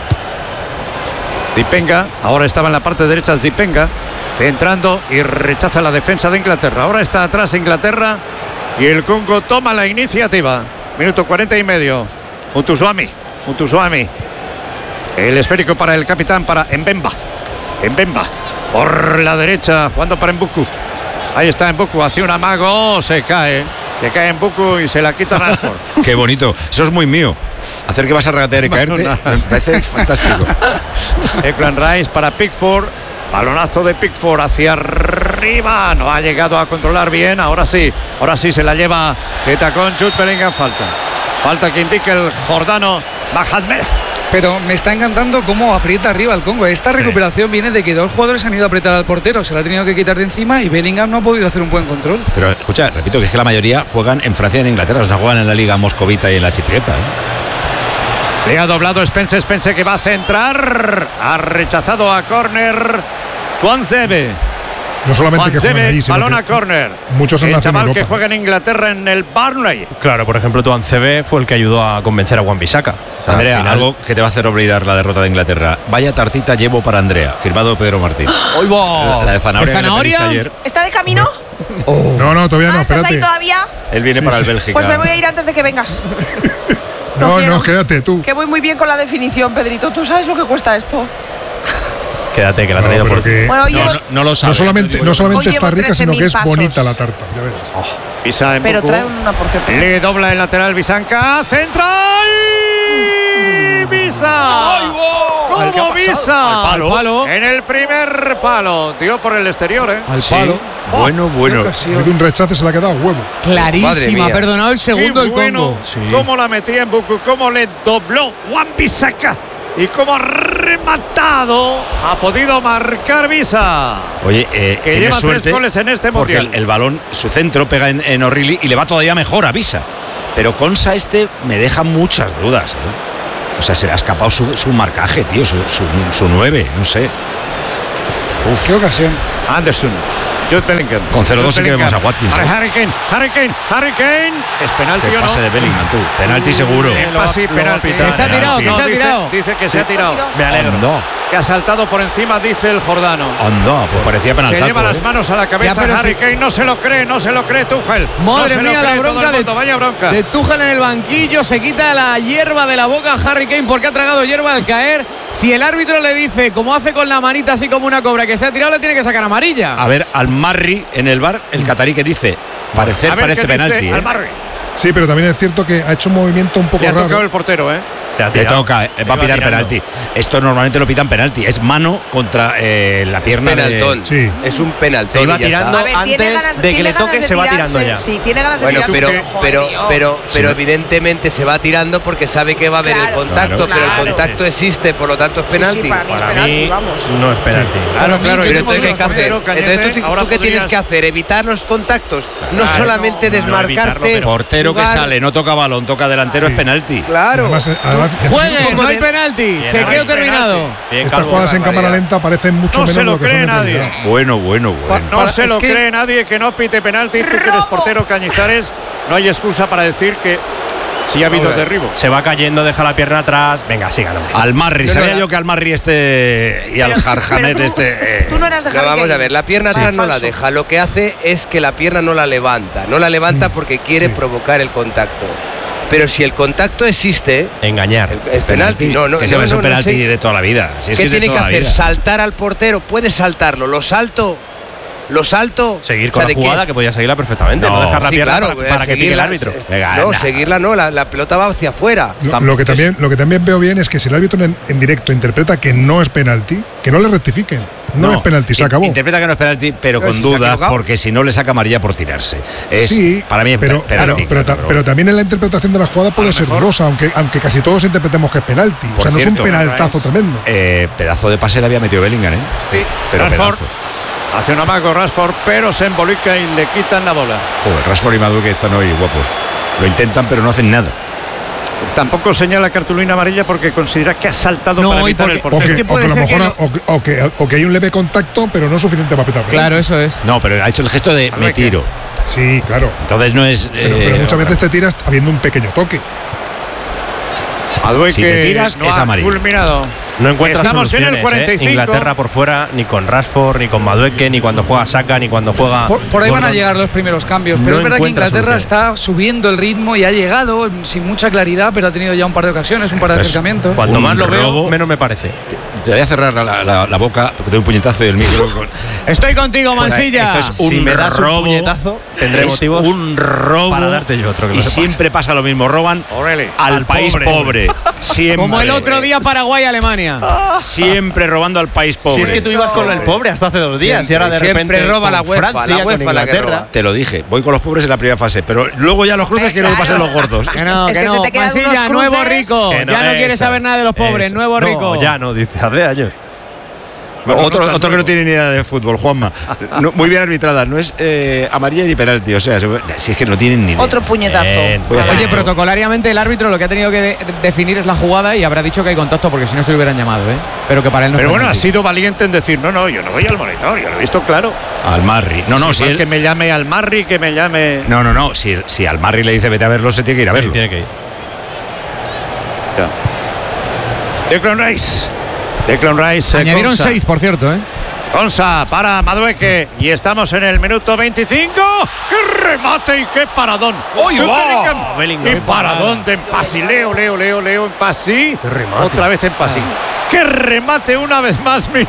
Zipenga, ahora estaba en la parte derecha Zipenga, centrando y rechaza la defensa de Inglaterra. Ahora está atrás Inglaterra y el Congo toma la iniciativa. Minuto cuarenta y medio. Untusuami, Untusuami. El esférico para el capitán, para Mbemba. Mbemba, por la derecha, jugando para Embuku. Ahí está Embuku, hacia un amago, se cae. Se cae Embuku y se la quita Rashford. Qué bonito. Eso es muy mío. Hacer que vas a regatear y caerte me parece fantástico. Declan Rice para Pickford. Balonazo de Pickford hacia arriba. No ha llegado a controlar bien. Ahora sí. Ahora sí se la lleva de tacón Jude Bellingham. Falta. Falta que indique el jordano Mohamed. Pero me está encantando cómo aprieta arriba el Congo. Esta recuperación viene de que dos jugadores han ido a apretar al portero. Se la ha tenido que quitar de encima y Bellingham no ha podido hacer un buen control. Pero escucha, repito que es que la mayoría juegan en Francia y en Inglaterra. O sea, juegan en la Liga Moscovita y en la Chipriota, ¿eh? Le ha doblado Spence. Spence que va a centrar. Ha rechazado a córner Tuanzebe. No solamente que juegan allí, sino balón que a córner. muchos han el nacido en chaval que Europa. juega en Inglaterra en el Burnley. Claro, por ejemplo, Tuan C B fue el que ayudó a convencer a Wan-Bissaka. O sea, Andrea, al final- algo que te va a hacer olvidar la derrota de Inglaterra. Vaya tartita llevo para Andrea, firmado Pedro Martín. ¡Hoy va! La, la de zanahoria, ¿De que le zanahoria? pediste ayer. ¿Está de camino? No, no, todavía no, Ah, ¿estás ahí espérate. todavía? Él viene Sí, para sí. el Bélgica. Pues me voy a ir antes de que vengas. No, quiero. no, quédate tú. Que voy muy bien con la definición, Pedrito. ¿Tú sabes lo que cuesta esto? Quédate, que la ha No, traído pero por que Bueno, llevo- No, no, no lo no sabes. solamente, no solamente Hoy está llevo rica, sino que es trece mil bonita pasos. la tarta. Ya verás. Pisa en Pero Buku. trae una porción. Le dobla el lateral Bisanca. Central. Pisa. ¡Tuvo Visa! Al palo. palo. En el primer palo. Dio por el exterior, ¿eh? Al Sí. palo. Bueno, bueno. En vez de un rechace se le ha quedado huevo. Clarísima, ha perdonado el segundo Qué el bueno. Congo. Sí. Cómo la metía en Buku, cómo le dobló Wan-Bissaka y cómo ha rematado. Ha podido marcar Visa. Oye, eh, Que tiene lleva suerte tres goles en este porque mundial. el, el balón, su centro pega en, en O'Reilly y le va todavía mejor a Visa. Pero Consa este me deja muchas dudas. ¿eh? O sea, se le ha escapado su, su marcaje, tío, su, su, su nueve, no sé. Uf. Qué ocasión. Anderson. Jude Bellingham. Con cero dos sí que Bellingham. vemos a Watkins. Para ¿eh? Harry Kane, Harry Kane, Harry Kane. ¿Es penalti Este o no? pase de Bellingham, tú. Penalti seguro. Eh, pase, penalti. Que se ha tirado, que No, se ha dice- tirado. Dice que se ha tirado. Me alegro. Anda, Que ha saltado por encima, dice el Jordano. anda, pues parecía Se penaltaco. lleva las ¿eh? manos a la cabeza Ya, pero Harry si- Kane, no se lo cree, no se lo cree Tuchel. Madre No se lo mía, cree la todo bronca el de, mundo, vaya bronca. de Tuchel en el banquillo. Se quita la hierba de la boca a Harry Kane porque ha tragado hierba al caer. Si el árbitro le dice, como hace con la manita así como una cobra, que se ha tirado, le tiene que sacar amarilla. A ver, al Marri en el bar, el catarí que dice, parecer A ver parece qué dice penalti. ¿eh? Almarri. Sí, pero también es cierto que ha hecho un movimiento un poco Le ha tocado raro. el portero, ¿eh? Se ha Le tirado. toca, eh, va a va pitar tirando. penalti. Esto normalmente lo pitan penalti. Es mano contra eh, la pierna Penaltón. de. Sí. Es un penaltón. Se iba y ya está. tirando. A ver, tiene Antes ganas, de que tiene le toque, ganas de se va tirarse, tirando ya. Sí, tiene ganas de Bueno, tirarse. pero, joder, pero, tío. pero, pero Sí. evidentemente se va tirando porque sabe que va a haber Claro, el contacto, claro, pero el claro. contacto existe, por lo tanto es Sí, sí, penalti. para mí es Para penalti, mí vamos. no es penalti. Claro, claro. Pero y entonces, ¿qué hay que hacer? Portero, Cañete, Entonces, ¿tú, ahora tú qué tienes podrías- que hacer? Evitar los contactos. No Claro. solamente No, no evitarlo, desmarcarte. pero- Portero que jugar. sale, no toca balón, toca delantero, Sí. es penalti. Claro. Además, eh, además, Juegue, no hay de- penalti. Bien, Chequeo hay terminado. Bien, estas Calvo. jugadas en cámara lenta parecen mucho No menos se de lo lo que cree son en nadie. realidad. Bueno, bueno, bueno. No Para- se es lo que- cree nadie que no pite penalti. Tú que eres portero, Cañizares, no hay excusa para decir que sí ha habido Hombre. derribo. Se va cayendo, deja la pierna atrás. Venga, sigan, hombre. Al Marri, No, no, sabía la- yo que al Marri este y al Pero- Jarjamet pero tú- este. eh, Tú no eras de No, Harry vamos Kane. a ver, la pierna Sí. atrás no la Falso. deja. Lo que hace es que la pierna no la levanta. No la levanta porque quiere provocar el contacto. Pero si el contacto existe, Engañar. es penalti. No, no, que se no, ve, es no, un no penalti sé. de toda la vida. Si es ¿Qué que es de tiene que toda la hacer? vida. ¿Saltar al portero? Puede saltarlo. ¿Lo salto? ¿Lo salto? Seguir O con sea, la ¿de qué? jugada que podía seguirla perfectamente. No, No, dejar la Sí, pierna claro, para, para que pique el seguirla, árbitro. se- Venga, no, anda. seguirla no, la, la pelota va hacia afuera. Lo, lo que también, lo que también veo bien es que si el árbitro en, en directo interpreta que no es penalti, que no le rectifiquen. No, es penalti, se in- acabó. Interpreta que no es penalti, pero, Pero con si se ha duda, equivocado. porque si no le saca amarilla por tirarse. Es, Sí, para mí es pero, pe- penalti. pero, pero, ta- claro, pero también en la interpretación de la jugada puede ser dudosa, aunque, aunque casi todos interpretemos que es penalti. Por o sea, no cierto, es un penaltazo tremendo. eh, pedazo de pase le había metido Bellingham, ¿eh? Sí. Pero Rashford pedazo. hace un amago Rashford, pero se embolica y le quitan la bola. Joder, Rashford y Madueke están hoy guapos. Lo intentan, pero no hacen nada. Tampoco señala cartulina amarilla porque considera que ha saltado No, para y evitar porque- el O portero. que, Es que o puede que a lo ser que mejor o que, o que- o que hay un leve contacto, pero no suficiente para pitar. Claro, eso es. No, pero ha hecho el gesto de me Madueke. tiro. Sí, claro. Entonces no es. Pero, eh, pero muchas veces te tiras habiendo un pequeño toque. Madueke si te tiras, no es ha amarillo. culminado. No encuentra Estamos en el soluciones, cuarenta y ¿eh? cinco. Inglaterra por fuera, ni con Rashford, ni con Madueke, ni cuando juega Saka, ni cuando juega. Por, por ahí van a Gordon. llegar los primeros cambios, pero No es verdad que encuentra Inglaterra solución. está subiendo el ritmo y ha llegado sin mucha claridad, pero ha tenido ya un par de ocasiones, un par de Esto es acercamientos. Cuanto Un más lo robo. veo, menos me parece. Te voy a cerrar la, la- la boca porque te doy un puñetazo y el micro. Con, Estoy contigo, Mansilla. Esto es un Si me das un robo. puñetazo, tendré es motivos un robo. para darte yo otro, que lo y sepas. siempre pasa lo mismo. Roban O'Reilly. al, Al país pobre. pobre. Siempre. Como el otro día Paraguay-Alemania. Siempre robando al país pobre. Si es que tú ibas con el pobre hasta hace dos días y ahora de Siempre repente roba con la UEFA, Francia, la con UEFA la que Inglaterra. roba. Te lo dije, voy con los pobres en la primera fase, pero luego ya los cruces quiero que pasen los gordos. Que no, Es que que no. se te quedan Mansilla, unos nuevo cruces. rico. Que no, ya no quiere eso, saber nada de los pobres. eso. Nuevo No, rico. ya no, dice, hace años. otro otro que no tiene ni idea de fútbol, Juanma. No, muy bien arbitrada, no es eh, amarilla ni penalti, o sea, si es que no tienen ni idea. Otro puñetazo. Bien. Voy a hacer- Oye, protocolariamente el árbitro lo que ha tenido que de- definir es la jugada y habrá dicho que hay contacto porque si no se lo hubieran llamado, ¿eh? Pero que para él no Pero es bueno, ha penalti. sido valiente en decir, no, no, yo no voy al monitor, yo lo he visto claro. Al Marri. No, no, Es si igual él- que me llame al Marri, que me llame. No, no, no. Si, si al Marri le dice vete a verlo, se tiene que ir a verlo. Tiene que ir. Declan Rice. Declan Rice. eh, Añadieron Konsa. seis, por cierto, ¿eh? Konsa para Madueke. Y estamos en el minuto veinticinco. ¡Qué remate y qué paradón! ¡Uy, Jude va! Bellingham. Bellingham. ¡Qué paradón de Empasi! Leo, Leo, Leo, Leo, Empasi. Qué remate. Otra vez Empasi. ¡Qué remate una vez más! Mira,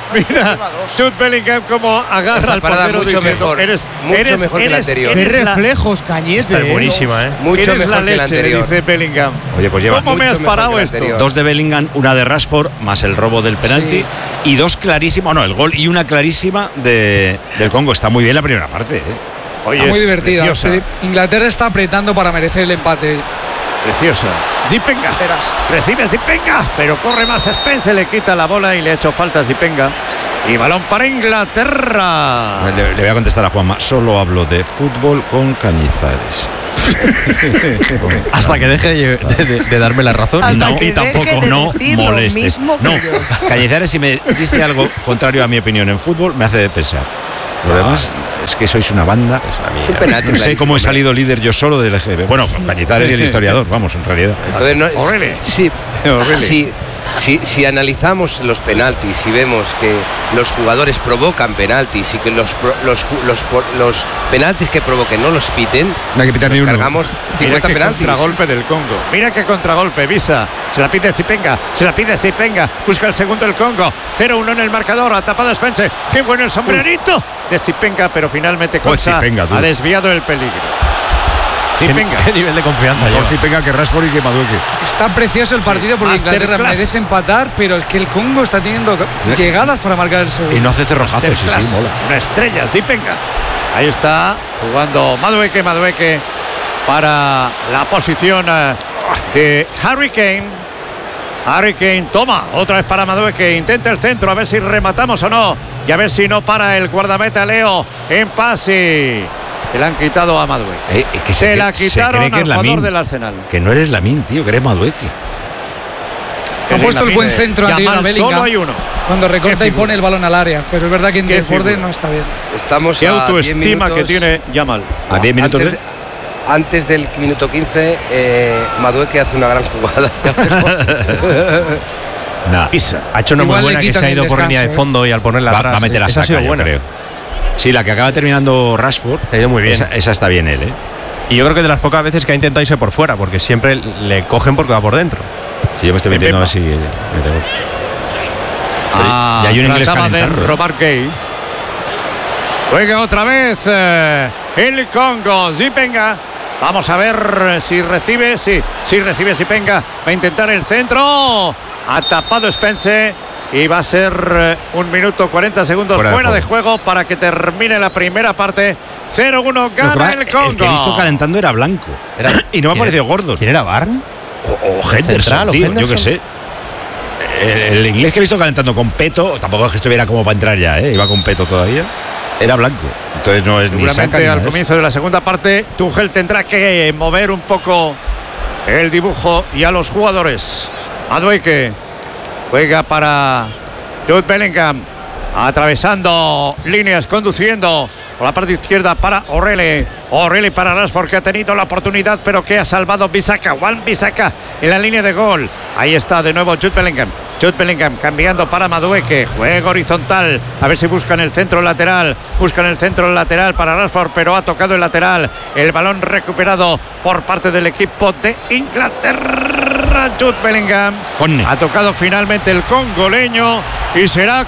Mira, Jude Bellingham como agarra al portero mucho diciendo, mejor, eres, mucho eres, mejor que la eres, anterior. Qué eres la- reflejos, Cañete. Está buenísima, ¿eh? Mucho eres mejor la que la leche, le anterior. dice Bellingham. Oye, pues lleva ¿Cómo me mucho has mejor parado que la esto? anterior. dos de Bellingham, una de Rashford, más el robo del penalti, y dos clarísimas, no, el gol y una clarísima de, del Congo. Está muy bien la primera parte, ¿eh? Oye, Está muy es divertida. preciosa, Sí, Inglaterra está apretando para merecer el empate. preciosa. Zipenga. Recibe Zipenga, pero corre más Spence, le quita la bola y le ha hecho falta a Zipenga. Y balón para Inglaterra. Le, le voy a contestar a Juanma, solo hablo de fútbol con Cañizares. Hasta que deje de, de- de darme la razón. Hasta no, que y tampoco deje de no decir lo molestes. mismo que No, yo. Cañizares, si me dice algo contrario a mi opinión en fútbol, me hace pensar. Lo demás es que sois una banda. Es un penalti No sé clarísimo, cómo he hombre. salido líder yo solo del E G B. Bueno, Cañizares y el historiador, vamos, en realidad. Entonces, no, O'Reilly. sí, O'Reilly. sí, si, si analizamos los penaltis y vemos que los jugadores provocan penaltis y que los, pro- los, ju- los, por- los penaltis que provoquen no los piten, No hay que pitar nos ni uno. cargamos Mira cincuenta qué penaltis. contragolpe del Congo. Mira qué contragolpe, Visa. Se la pide Zipenga. Se la pide Zipenga. Busca el segundo el Congo. cero uno en el marcador. Ha tapado Spence. Qué bueno el sombrerito de Zipenga, pero finalmente Joder, Consa Zipenga, tú. ha desviado el peligro. ¿Qué, Zipenga. qué nivel de confianza Mejor lleva? Zipenga que Rashford y que Madueque. Está precioso el partido porque Inglaterra Masterclass. merece empatar, pero es que el Congo está teniendo llegadas para marcar el segundo. Y no hace cerrojazos, sí, sí, Masterclass. mola. Una estrella, Zipenga. Ahí está jugando Madueke, Madueke para la posición eh, de Harry Kane. Harry Kane toma otra vez para Madueke, intenta el centro a ver si rematamos o no y a ver si no para el guardameta Leo en pase. Se la han quitado a Madueke. Eh, eh, que Se se, la se quitaron cree que al es jugador Lamine. del Arsenal. Que no eres Lamine, tío, que eres Madueke. Han puesto el buen Lamine, centro anterior a Yamal, Bellingham. solo hay uno. Cuando recorta Qué y pone el balón al área. Pero es verdad que en Qué desborde figura. no está bien. Estamos Qué a diez autoestima que minutos. tiene Yamal. A diez minutos antes, de. de- antes del minuto quince, eh, Madueke hace una gran jugada. Nah. Pisa. Ha hecho una muy Igual le buena que quitan se ha el ido por descanso, línea de ¿eh? fondo y al ponerla Va, atrás. va a meter a esa ha Saka, sido yo buena. creo. Sí, la que acaba terminando Rashford. Ha ido muy bien. Esa, esa está bien él, ¿eh? Y yo creo que de las pocas veces que ha intentado irse por fuera, porque siempre le cogen porque va por dentro. Si yo me estoy metiendo a ver si mete gol. Ah, y hay un inglés trataba de calentando. robar Gay. Juega otra vez eh, el Congo. Zipenga. Vamos a ver si recibe. Sí, si recibe Zipenga. Va a intentar el centro. Ha tapado Spence. Y va a ser eh, un minuto cuarenta segundos Fuera fuera, de de, juego. para que termine la primera parte. cero uno gana Lo que el pasa, Congo. el que he visto calentando era blanco. y no me ha parecido gordo. ¿Quién era Barn? O, o Henderson, central, o tío, yo Henderson? qué sé. El, el inglés que he visto calentando con peto, tampoco es que estuviera como para entrar ya, ¿eh? Iba con peto todavía. Era blanco. Entonces no es ni Saka Seguramente ni al nada de comienzo de la segunda parte, Tuchel tendrá que mover un poco el dibujo y a los jugadores. Madueke juega para Jude Bellingham, atravesando líneas, conduciendo por la parte izquierda para O'Reilly. O'Reilly para Rashford, que ha tenido la oportunidad, pero que ha salvado Bissaka. Juan Bissaka en la línea de gol. Ahí está de nuevo Jude Bellingham. Jude Bellingham cambiando para Madueke. Juego horizontal. A ver si buscan el centro lateral. Buscan el centro lateral para Rashford, pero ha tocado el lateral. El balón recuperado por parte del equipo de Inglaterra. Jude Bellingham. Corner. Ha tocado finalmente el congoleño y será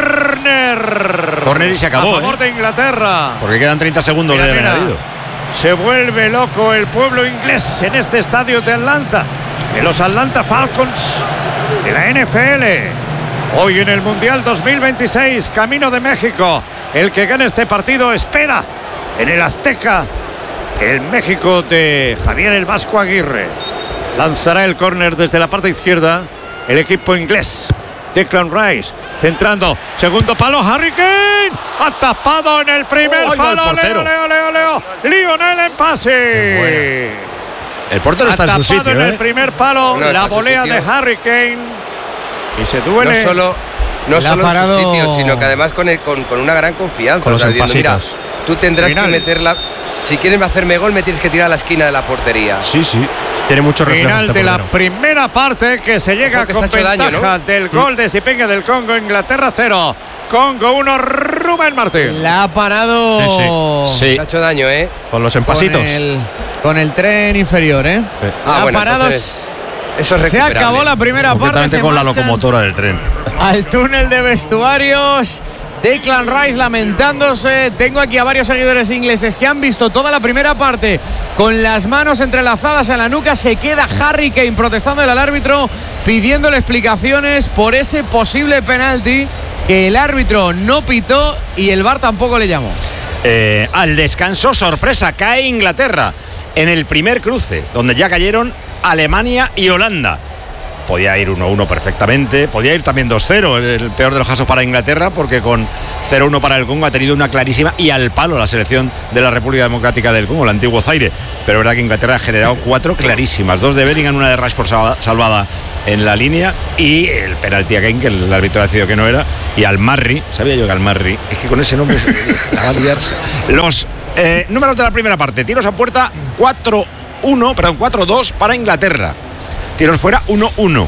córner. Córner y se acabó, A favor ¿eh? de Inglaterra. Porque quedan treinta segundos Mira, de mira. añadido. Se vuelve loco el pueblo inglés en este estadio de Atlanta, de los Atlanta Falcons de la N F L. Hoy en el Mundial dos mil veintiséis, camino de México. El que gane este partido espera en el Azteca el México de Javier el Vasco Aguirre. Lanzará el córner desde la parte izquierda el equipo inglés. Declan Rice centrando, segundo palo, Harry Kane ha tapado en el primer Oh, palo. el portero. Leo, Leo, Leo, Leo, Lionel en pase. El portero Ha está en su tapado sitio, en el ¿eh? primer palo No, está la en su volea sitio. de Harry Kane y se duele. No solo, no Le ha solo en parado- su sitio, sino que además con, el- con, con una gran confianza. Con los O sea, diciendo, mira, empasitos. tú tendrás Final. que meterla. Si quieres hacerme gol, me tienes que tirar a la esquina de la portería. Sí, sí. Tiene mucho reflejo Final este de la portero. primera parte, que se llega Ojo que con se ha hecho daño, ventaja ¿no? del gol de Zipenga del Congo. Inglaterra cero, Congo uno. Rubén Martín. La ha parado Sí. Se ha hecho daño, ¿eh? Con los con empasitos. el, con el tren inferior, ¿eh? Ah, La ha bueno, parado entonces- Eso es Se acabó la primera parte. Se con la locomotora del tren. Al túnel de vestuarios. Declan Rice lamentándose. Tengo aquí a varios seguidores ingleses que han visto toda la primera parte con las manos entrelazadas en la nuca. Se queda Harry Kane protestando al árbitro, pidiéndole explicaciones por ese posible penalti que el árbitro no pitó y el V A R tampoco le llamó. Eh, al descanso, sorpresa, cae Inglaterra en el primer cruce, donde ya cayeron Alemania y Holanda. Podía ir uno uno perfectamente, podía ir también dos cero, el peor de los casos para Inglaterra, porque con cero uno para el Congo ha tenido una clarísima y al palo la selección de la República Democrática del Congo, el antiguo Zaire. Pero es verdad que Inglaterra ha generado cuatro clarísimas, dos de Bellingham, una de Rashford salvada en la línea y el penalti a Kane, que el árbitro ha decidido que no era, y al Marri, sabía yo que al Marri, es que con ese nombre se va a liarse. Los eh, números de la primera parte: tiros a puerta cuatro uno, perdón, cuatro dos para Inglaterra. Tiros fuera uno uno.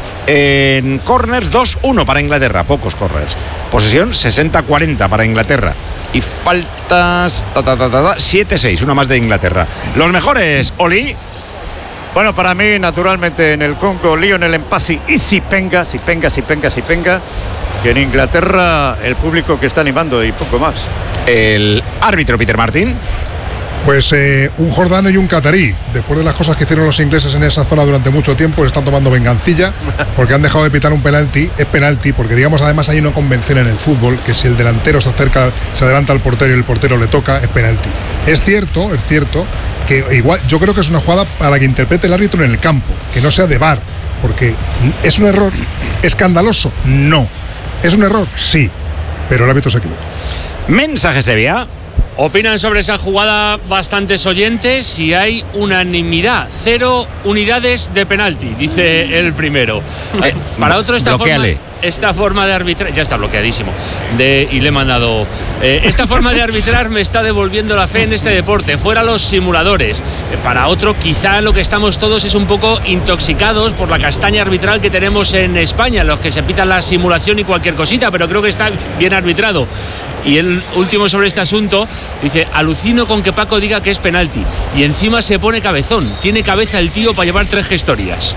En corners dos uno para Inglaterra, pocos corners. Posesión sesenta cuarenta para Inglaterra. Y faltas ta, ta, ta, ta, ta, siete seis, una más de Inglaterra. Los mejores, Oli. Bueno, para mí, naturalmente, en el Congo, Lionel Mpasi y Sipenga, Sipenga, Sipenga, Sipenga. Y en Inglaterra, el público que está animando y poco más. El árbitro, Peter Martin. Pues eh, un jordano y un catarí. Después de las cosas que hicieron los ingleses en esa zona durante mucho tiempo, le están tomando vengancilla porque han dejado de pitar un penalti. Es penalti porque, digamos, además hay una convención en el fútbol que si el delantero se acerca, se adelanta al portero y el portero le toca, es penalti. Es cierto, es cierto que igual yo creo que es una jugada para que interprete el árbitro en el campo, que no sea de V A R, porque es un error escandaloso, no. Es un error, sí, pero el árbitro se equivoca. Mensaje Sevilla. Opinan sobre esa jugada bastantes oyentes y hay unanimidad. Cero unidades de penalti, dice el primero. Eh, Para otro, esta forma, esta forma de arbitrar... Ya está bloqueadísimo. De, y le he mandado... Eh, esta forma de arbitrar me está devolviendo la fe en este deporte. Fuera los simuladores. Eh, para otro, quizá lo que estamos todos es un poco intoxicados por la castaña arbitral que tenemos en España, los que se pitan la simulación y cualquier cosita, pero creo que está bien arbitrado. Y el último sobre este asunto dice: alucino con que Paco diga que es penalti y encima se pone cabezón, tiene cabeza el tío para llevar tres gestorías.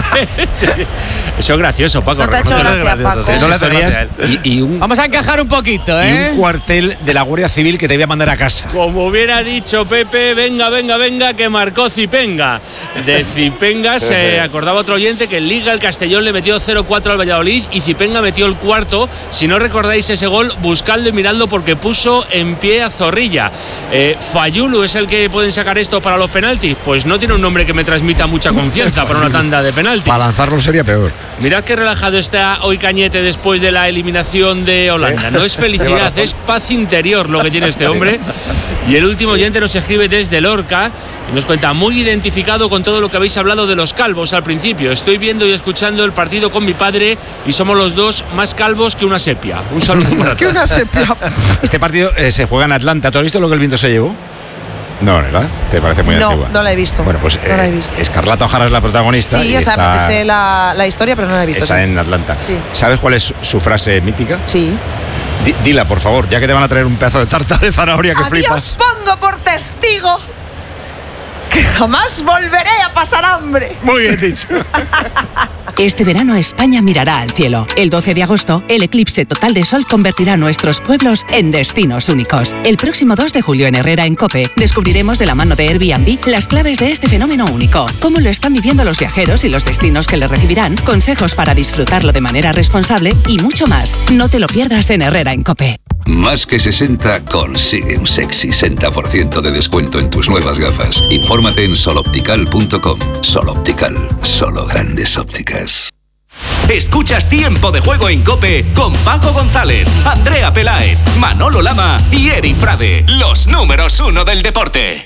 Eso es gracioso, Paco. No te ha hecho gracia, Paco. Tres gestorías y, y un, vamos a encajar un poquito, ¿eh? Y un cuartel de la Guardia Civil que te voy a mandar a casa. Como hubiera dicho Pepe, venga, venga, venga, que marcó Zipenga. De Zipenga se acordaba otro oyente que en Liga el Castellón le metió cero cuatro al Valladolid y Zipenga metió el cuarto. Si no recordáis ese gol, buscadlo y miradlo porque puso en pie a Zorrilla. Eh, Fayulu es el que pueden sacar esto para los penaltis. Pues no tiene un nombre que me transmita mucha confianza para una tanda de penaltis. Para lanzarlo sería peor. Mirad qué relajado está hoy Cañete después de la eliminación de Holanda. No es felicidad, es paz interior lo que tiene este hombre. Y el último oyente nos escribe desde Lorca y nos cuenta: muy identificado con todo lo que habéis hablado de los calvos al principio. Estoy viendo y escuchando el partido con mi padre y somos los dos más calvos que una sepia. Un saludo para que una sepia. Este partido eh, se juega en Atlanta. ¿Tú has visto lo que el viento se llevó? No, ¿verdad? ¿Te parece muy no, antigua? No, no la he visto. Bueno, pues no eh, la he visto. Escarlata O'Hara es la protagonista. Sí, y o sea, está, sé la, la historia, pero no la he visto. Está sí. en Atlanta. Sí. ¿Sabes cuál es su frase mítica? Sí. D- dila, por favor, ya que te van a traer un pedazo de tarta de zanahoria que Adiós, flipas. pongo por testigo que jamás volveré a pasar hambre. Muy bien dicho. Este verano España mirará al cielo. El doce de agosto, el eclipse total de sol convertirá nuestros pueblos en destinos únicos. El próximo dos de julio en Herrera, en COPE, descubriremos de la mano de Airbnb las claves de este fenómeno único, cómo lo están viviendo los viajeros y los destinos que le recibirán, consejos para disfrutarlo de manera responsable y mucho más. No te lo pierdas en Herrera, en COPE. Más que sesenta consigue un sexy sesenta por ciento de descuento en tus nuevas gafas. Infórmate en soloptical punto com. Soloptical, solo grandes ópticas. Escuchas Tiempo de Juego en COPE con Paco González, Andrea Peláez, Manolo Lama y Eri Frade, los números uno del deporte.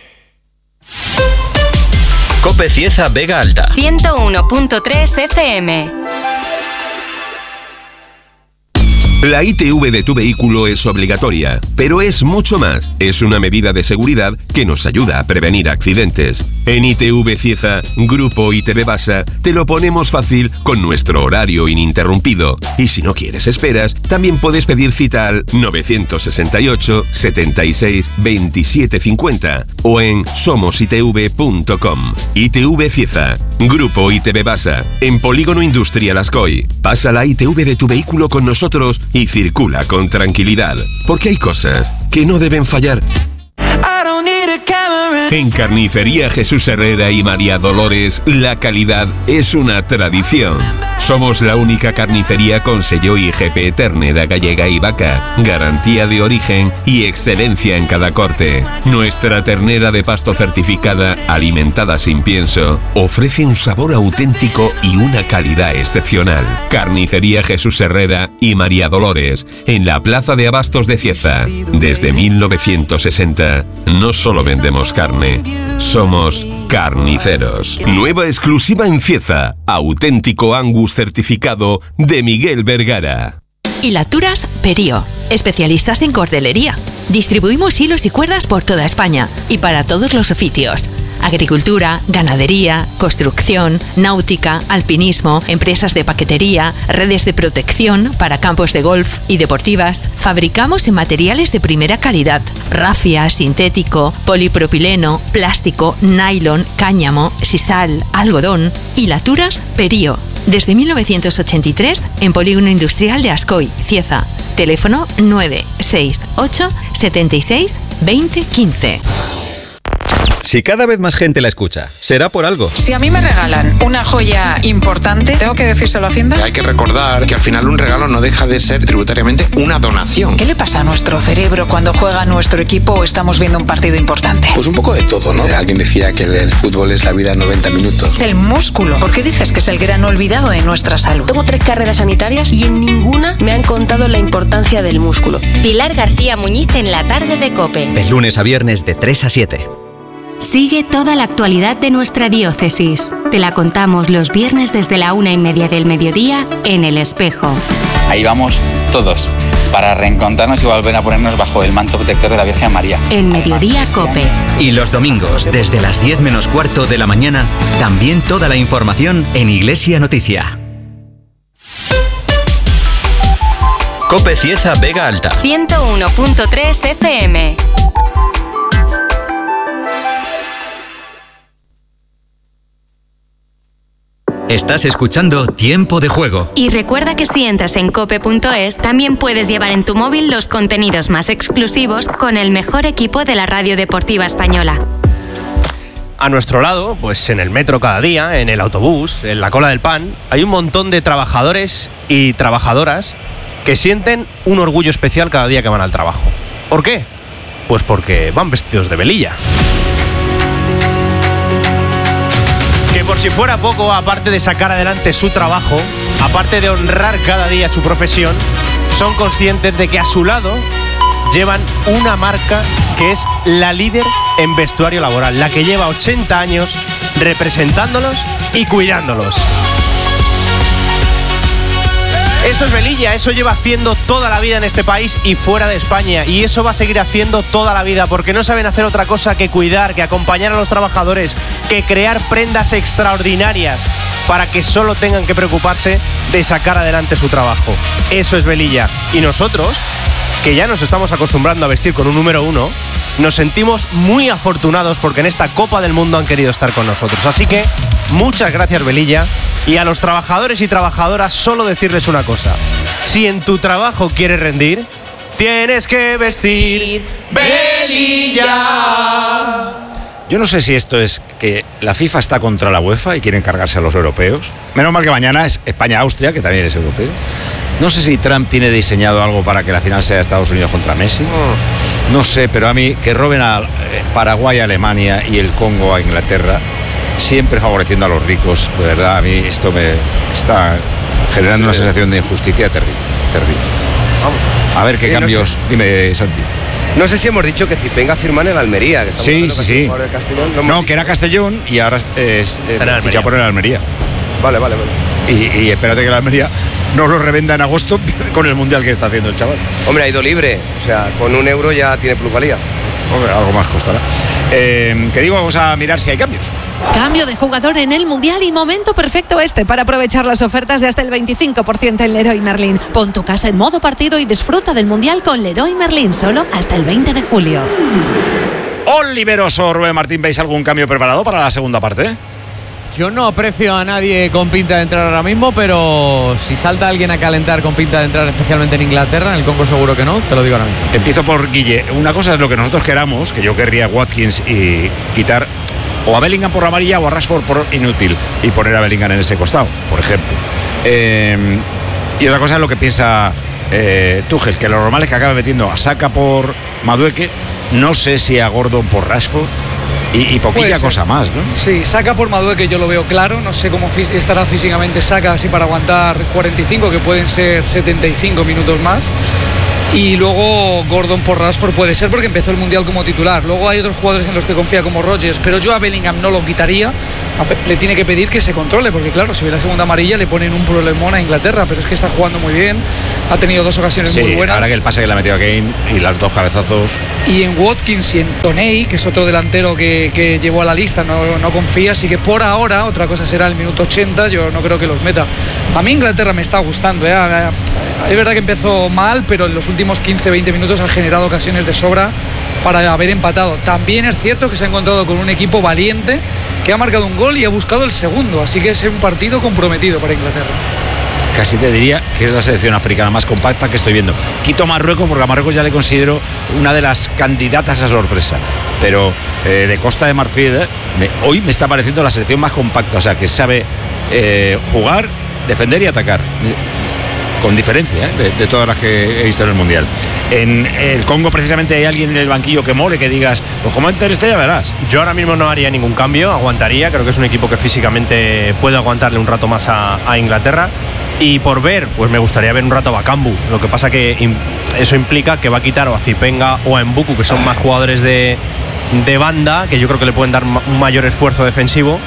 COPE Cieza Vega Alta. ciento uno punto tres F M. La I T V de tu vehículo es obligatoria, pero es mucho más. Es una medida de seguridad que nos ayuda a prevenir accidentes. En I T V Cieza, Grupo I T V Basa, te lo ponemos fácil con nuestro horario ininterrumpido. Y si no quieres esperas, también puedes pedir cita al nueve seis ocho, setenta y seis, veintisiete cincuenta o en somos I T V punto com. I T V Cieza, Grupo I T V Basa, en Polígono Industrial Ascoy. Pasa la I T V de tu vehículo con nosotros y circula con tranquilidad, porque hay cosas que no deben fallar. En Carnicería Jesús Herrera y María Dolores, la calidad es una tradición. Somos la única carnicería con sello I G P ternera gallega y vaca, garantía de origen y excelencia en cada corte. Nuestra ternera de pasto certificada, alimentada sin pienso, ofrece un sabor auténtico y una calidad excepcional. Carnicería Jesús Herrera y María Dolores, en la Plaza de Abastos de Cieza. Desde mil novecientos sesenta, no solo vendemos carne, somos carniceros. Nueva exclusiva en Cieza, auténtico Angus certificado de Miguel Vergara. Hilaturas Perío, especialistas en cordelería. Distribuimos hilos y cuerdas por toda España y para todos los oficios. Agricultura, ganadería, construcción, náutica, alpinismo, empresas de paquetería, redes de protección para campos de golf y deportivas. Fabricamos en materiales de primera calidad: rafia, sintético, polipropileno, plástico, nylon, cáñamo, sisal, algodón. Hilaturas Perío. Desde mil novecientos ochenta y tres en Polígono Industrial de Ascoy, Cieza. Teléfono nueve seis ocho, setenta y seis, veinte quince. Si cada vez más gente la escucha, será por algo. Si a mí me regalan una joya importante, ¿tengo que decírselo a Hacienda? Hay que recordar que al final un regalo no deja de ser tributariamente una donación. ¿Qué le pasa a nuestro cerebro cuando juega nuestro equipo o estamos viendo un partido importante? Pues un poco de todo, ¿no? Alguien decía que el fútbol es la vida en noventa minutos. El músculo. ¿Por qué dices que es el gran olvidado de nuestra salud? Tengo tres carreras sanitarias y en ninguna me han contado la importancia del músculo. Pilar García Muñiz en la tarde de COPE. De lunes a viernes de tres a siete. Sigue toda la actualidad de nuestra diócesis. Te la contamos los viernes desde la una y media del mediodía en El Espejo. Ahí vamos todos, para reencontrarnos y volver a ponernos bajo el manto protector de la Virgen María. En Mediodía COPE. Y los domingos, desde las diez menos cuarto de la mañana, también toda la información en Iglesia Noticia. COPE Cieza Vega Alta. ciento uno punto tres F M. Estás escuchando Tiempo de Juego. Y recuerda que si entras en cope punto es, también puedes llevar en tu móvil los contenidos más exclusivos con el mejor equipo de la radio deportiva española. A nuestro lado, pues en el metro cada día, en el autobús, en la cola del pan, hay un montón de trabajadores y trabajadoras que sienten un orgullo especial cada día que van al trabajo. ¿Por qué? Pues porque van vestidos de velilla. Que por si fuera poco, aparte de sacar adelante su trabajo, aparte de honrar cada día su profesión, son conscientes de que a su lado llevan una marca que es la líder en vestuario laboral, la que lleva ochenta años representándolos y cuidándolos. Eso es velilla, eso lleva haciendo toda la vida en este país y fuera de España, y eso va a seguir haciendo toda la vida, porque no saben hacer otra cosa que cuidar, que acompañar a los trabajadores, que crear prendas extraordinarias para que solo tengan que preocuparse de sacar adelante su trabajo. Eso es velilla. Y nosotros, que ya nos estamos acostumbrando a vestir con un número uno, nos sentimos muy afortunados porque en esta Copa del Mundo han querido estar con nosotros. Así que muchas gracias, velilla. Y a los trabajadores y trabajadoras solo decirles una cosa: si en tu trabajo quieres rendir, tienes que vestir velilla. Yo no sé si esto es que la FIFA está contra la UEFA y quieren cargarse a los europeos. Menos mal que mañana es España-Austria, que también es europeo. No sé si Trump tiene diseñado algo para que la final sea Estados Unidos contra Messi. No sé, pero a mí que roben a Paraguay a Alemania y el Congo a Inglaterra, siempre favoreciendo a los ricos, de verdad, a mí esto me está generando una sensación de injusticia terrible. terrible. Vamos. A ver qué Sí, cambios... no sé. Dime, Santi. No sé si hemos dicho que Zipenga firma en el Almería. Que Sí, sí, sí. No, No, que era Castellón y ahora es, es eh, fichado por el Almería. Vale, vale, vale. Y, y espérate que el Almería no lo revenda en agosto con el mundial que está haciendo el chaval. Hombre, ha ido libre, o sea, con un euro ya tiene plusvalía. Hombre, algo más costará. Eh, que digo, vamos a mirar si hay cambios. Cambio de jugador en el Mundial y momento perfecto este para aprovechar las ofertas de hasta el veinticinco por ciento en Leroy Merlin. Pon tu casa en modo partido y disfruta del Mundial con Leroy Merlin solo hasta el veinte de julio. Oliveroso, Rubén Martín, ¿veis algún cambio preparado para la segunda parte? Yo no aprecio a nadie con pinta de entrar ahora mismo, pero si salta alguien a calentar con pinta de entrar, especialmente en Inglaterra, en el Congo seguro que no, te lo digo ahora mismo. Empiezo por Guille. Una cosa es lo que nosotros queramos, que yo querría a Watkins y quitar o a Bellingham por la amarilla o a Rashford por inútil y poner a Bellingham en ese costado, por ejemplo. Eh, y otra cosa es lo que piensa eh, Tuchel, que lo normal es que acabe metiendo a Saka por Madueke, no sé si a Gordon por Rashford. Y, y poquilla cosa más, ¿no? Sí, Saka por Madueke yo lo veo claro. No sé cómo fí- estará físicamente Saka así para aguantar cuarenta y cinco, que pueden ser setenta y cinco minutos más. Y luego Gordon por Rashford puede ser porque empezó el Mundial como titular. Luego hay otros jugadores en los que confía como Rodgers, pero yo a Bellingham no lo quitaría. Le tiene que pedir que se controle, porque claro, si ve la segunda amarilla le ponen un problemón a Inglaterra, pero es que está jugando muy bien, ha tenido dos ocasiones sí, muy buenas. Ahora que el pase que le ha metido a Kane y los dos cabezazos. Y en Watkins y en Toney, que es otro delantero que, que llevó a la lista, no, no confía, así que por ahora, otra cosa será el minuto ochenta, yo no creo que los meta. A mí Inglaterra me está gustando, ¿eh? Es verdad que empezó mal, pero en los últimos quince veinte minutos ha generado ocasiones de sobra para haber empatado. También es cierto que se ha encontrado con un equipo valiente que ha marcado un gol y ha buscado el segundo, así que es un partido comprometido para Inglaterra. Casi te diría que es la selección africana más compacta que estoy viendo. Quito Marruecos porque a Marruecos ya le considero una de las candidatas a sorpresa, pero eh, de Costa de Marfil eh, me, hoy me está pareciendo la selección más compacta, o sea que sabe eh, jugar, defender y atacar, con diferencia eh, de, de todas las que he visto en el Mundial. En el Congo precisamente hay alguien en el banquillo que mole, que digas, pues como enter este ya verás. Yo ahora mismo no haría ningún cambio, aguantaría, creo que es un equipo que físicamente puede aguantarle un rato más a, a Inglaterra. Y por ver, pues me gustaría ver un rato a Bakambu. Lo que pasa que im- eso implica que va a quitar o a Zipenga o a Mbuku, que son más jugadores de, de banda, que yo creo que le pueden dar ma- un mayor esfuerzo defensivo.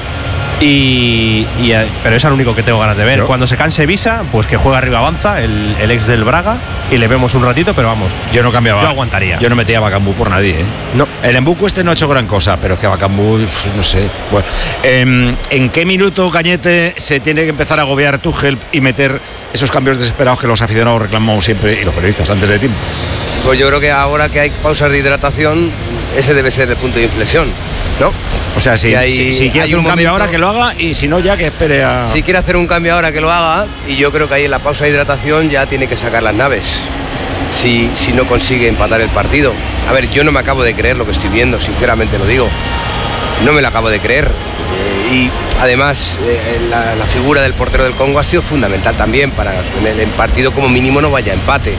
Y, y, pero es el único que tengo ganas de ver. ¿Yo? Cuando se canse Visa, pues que juega arriba Avanza, el, el ex del Braga, y le vemos un ratito, pero vamos. Yo no cambiaba. Yo aguantaría. Yo no metía a Bakambu por nadie, ¿eh? No. El Mbuku este no ha hecho gran cosa, pero es que Bakambu, no sé. Bueno, eh, ¿en qué minuto, Cañete, se tiene que empezar a agobiar Tuchel y meter esos cambios desesperados que los aficionados reclamamos siempre y los periodistas antes de tiempo? Pues yo creo que ahora que hay pausas de hidratación, ese debe ser el punto de inflexión, ¿no? O sea, si, hay, si, si quiere hacer un, un cambio ahora, que lo haga, y si no, ya que espere a... Si quiere hacer un cambio ahora, que lo haga, y yo creo que ahí en la pausa de hidratación ya tiene que sacar las naves, si, si no consigue empatar el partido. A ver, yo no me acabo de creer lo que estoy viendo, sinceramente lo digo. No me lo acabo de creer. Eh, y además, eh, la, la figura del portero del Congo ha sido fundamental también para que en el partido como mínimo no vaya a empate.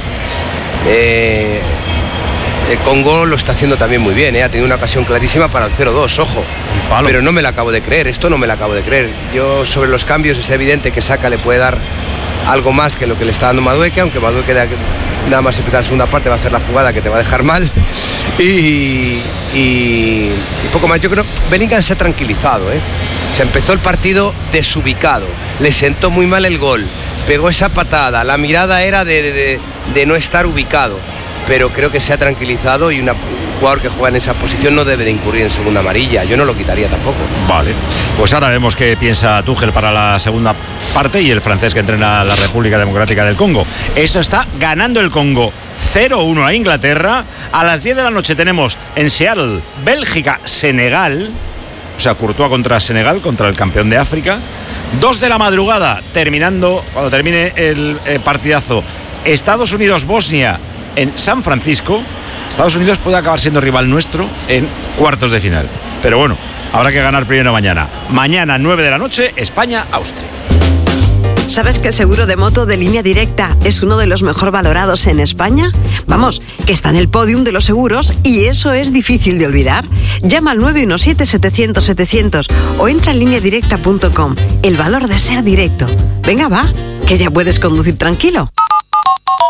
Eh, el Congo lo está haciendo también muy bien, ¿eh? Ha tenido una ocasión clarísima para el cero dos, ojo, pero no me la acabo de creer, esto no me la acabo de creer. Yo sobre los cambios es evidente que Saka le puede dar algo más que lo que le está dando Madueke, aunque Madueke nada más empezar la segunda parte va a hacer la jugada que te va a dejar mal y, y, y poco más. Yo creo que Bellingham se ha tranquilizado, ¿eh? Se empezó el partido desubicado, le sentó muy mal el gol, pegó esa patada, la mirada era de, de, de, de no estar ubicado, pero creo que se ha tranquilizado y una, un jugador que juega en esa posición no debe de incurrir en segunda amarilla. Yo no lo quitaría tampoco. Vale, pues ahora vemos qué piensa Tuchel para la segunda parte y el francés que entrena a la República Democrática del Congo. Esto está ganando el Congo cero uno a Inglaterra. A las diez de la noche tenemos en Seattle, Bélgica, Senegal. O sea, Courtois contra Senegal, contra el campeón de África. Dos de la madrugada, terminando, cuando termine el eh, partidazo, Estados Unidos-Bosnia en San Francisco. Estados Unidos puede acabar siendo rival nuestro en cuartos de final. Pero bueno, habrá que ganar primero mañana. Mañana, nueve de la noche, España-Austria. ¿Sabes que el seguro de moto de Línea Directa es uno de los mejor valorados en España? Vamos, que está en el podium de los seguros y eso es difícil de olvidar. Llama al nueve uno siete, setecientos, setecientos o entra en línea directa punto com. El valor de ser directo. Venga, va, que ya puedes conducir tranquilo.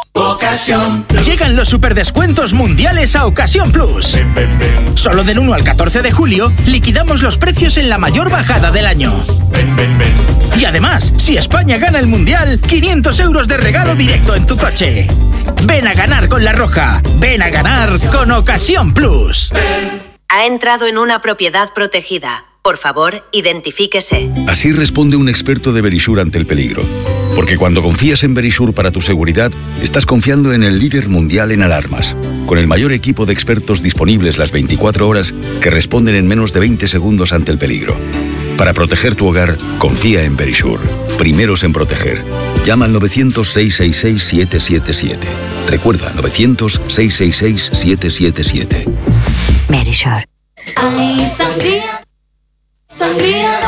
Ocasión Plus. Llegan los superdescuentos mundiales a Ocasión Plus. Ven, ven, ven. Solo del uno al catorce de julio liquidamos los precios en la mayor bajada del año. Ven, ven, ven. Y además, si España gana el mundial, quinientos euros de regalo directo en tu coche. Ven a ganar con La Roja. Ven a ganar con Ocasión Plus. Ha entrado en una propiedad protegida. Por favor, identifíquese. Así responde un experto de Verisure ante el peligro. Porque cuando confías en Verisure para tu seguridad, estás confiando en el líder mundial en alarmas, con el mayor equipo de expertos disponibles las veinticuatro horas que responden en menos de veinte segundos ante el peligro. Para proteger tu hogar, confía en Verisure. Primeros en proteger. Llama al novecientos, seiscientos sesenta y seis, siete siete siete. Recuerda, novecientos, seiscientos sesenta y seis, siete siete siete. Verisure. Ay, sangría, sangría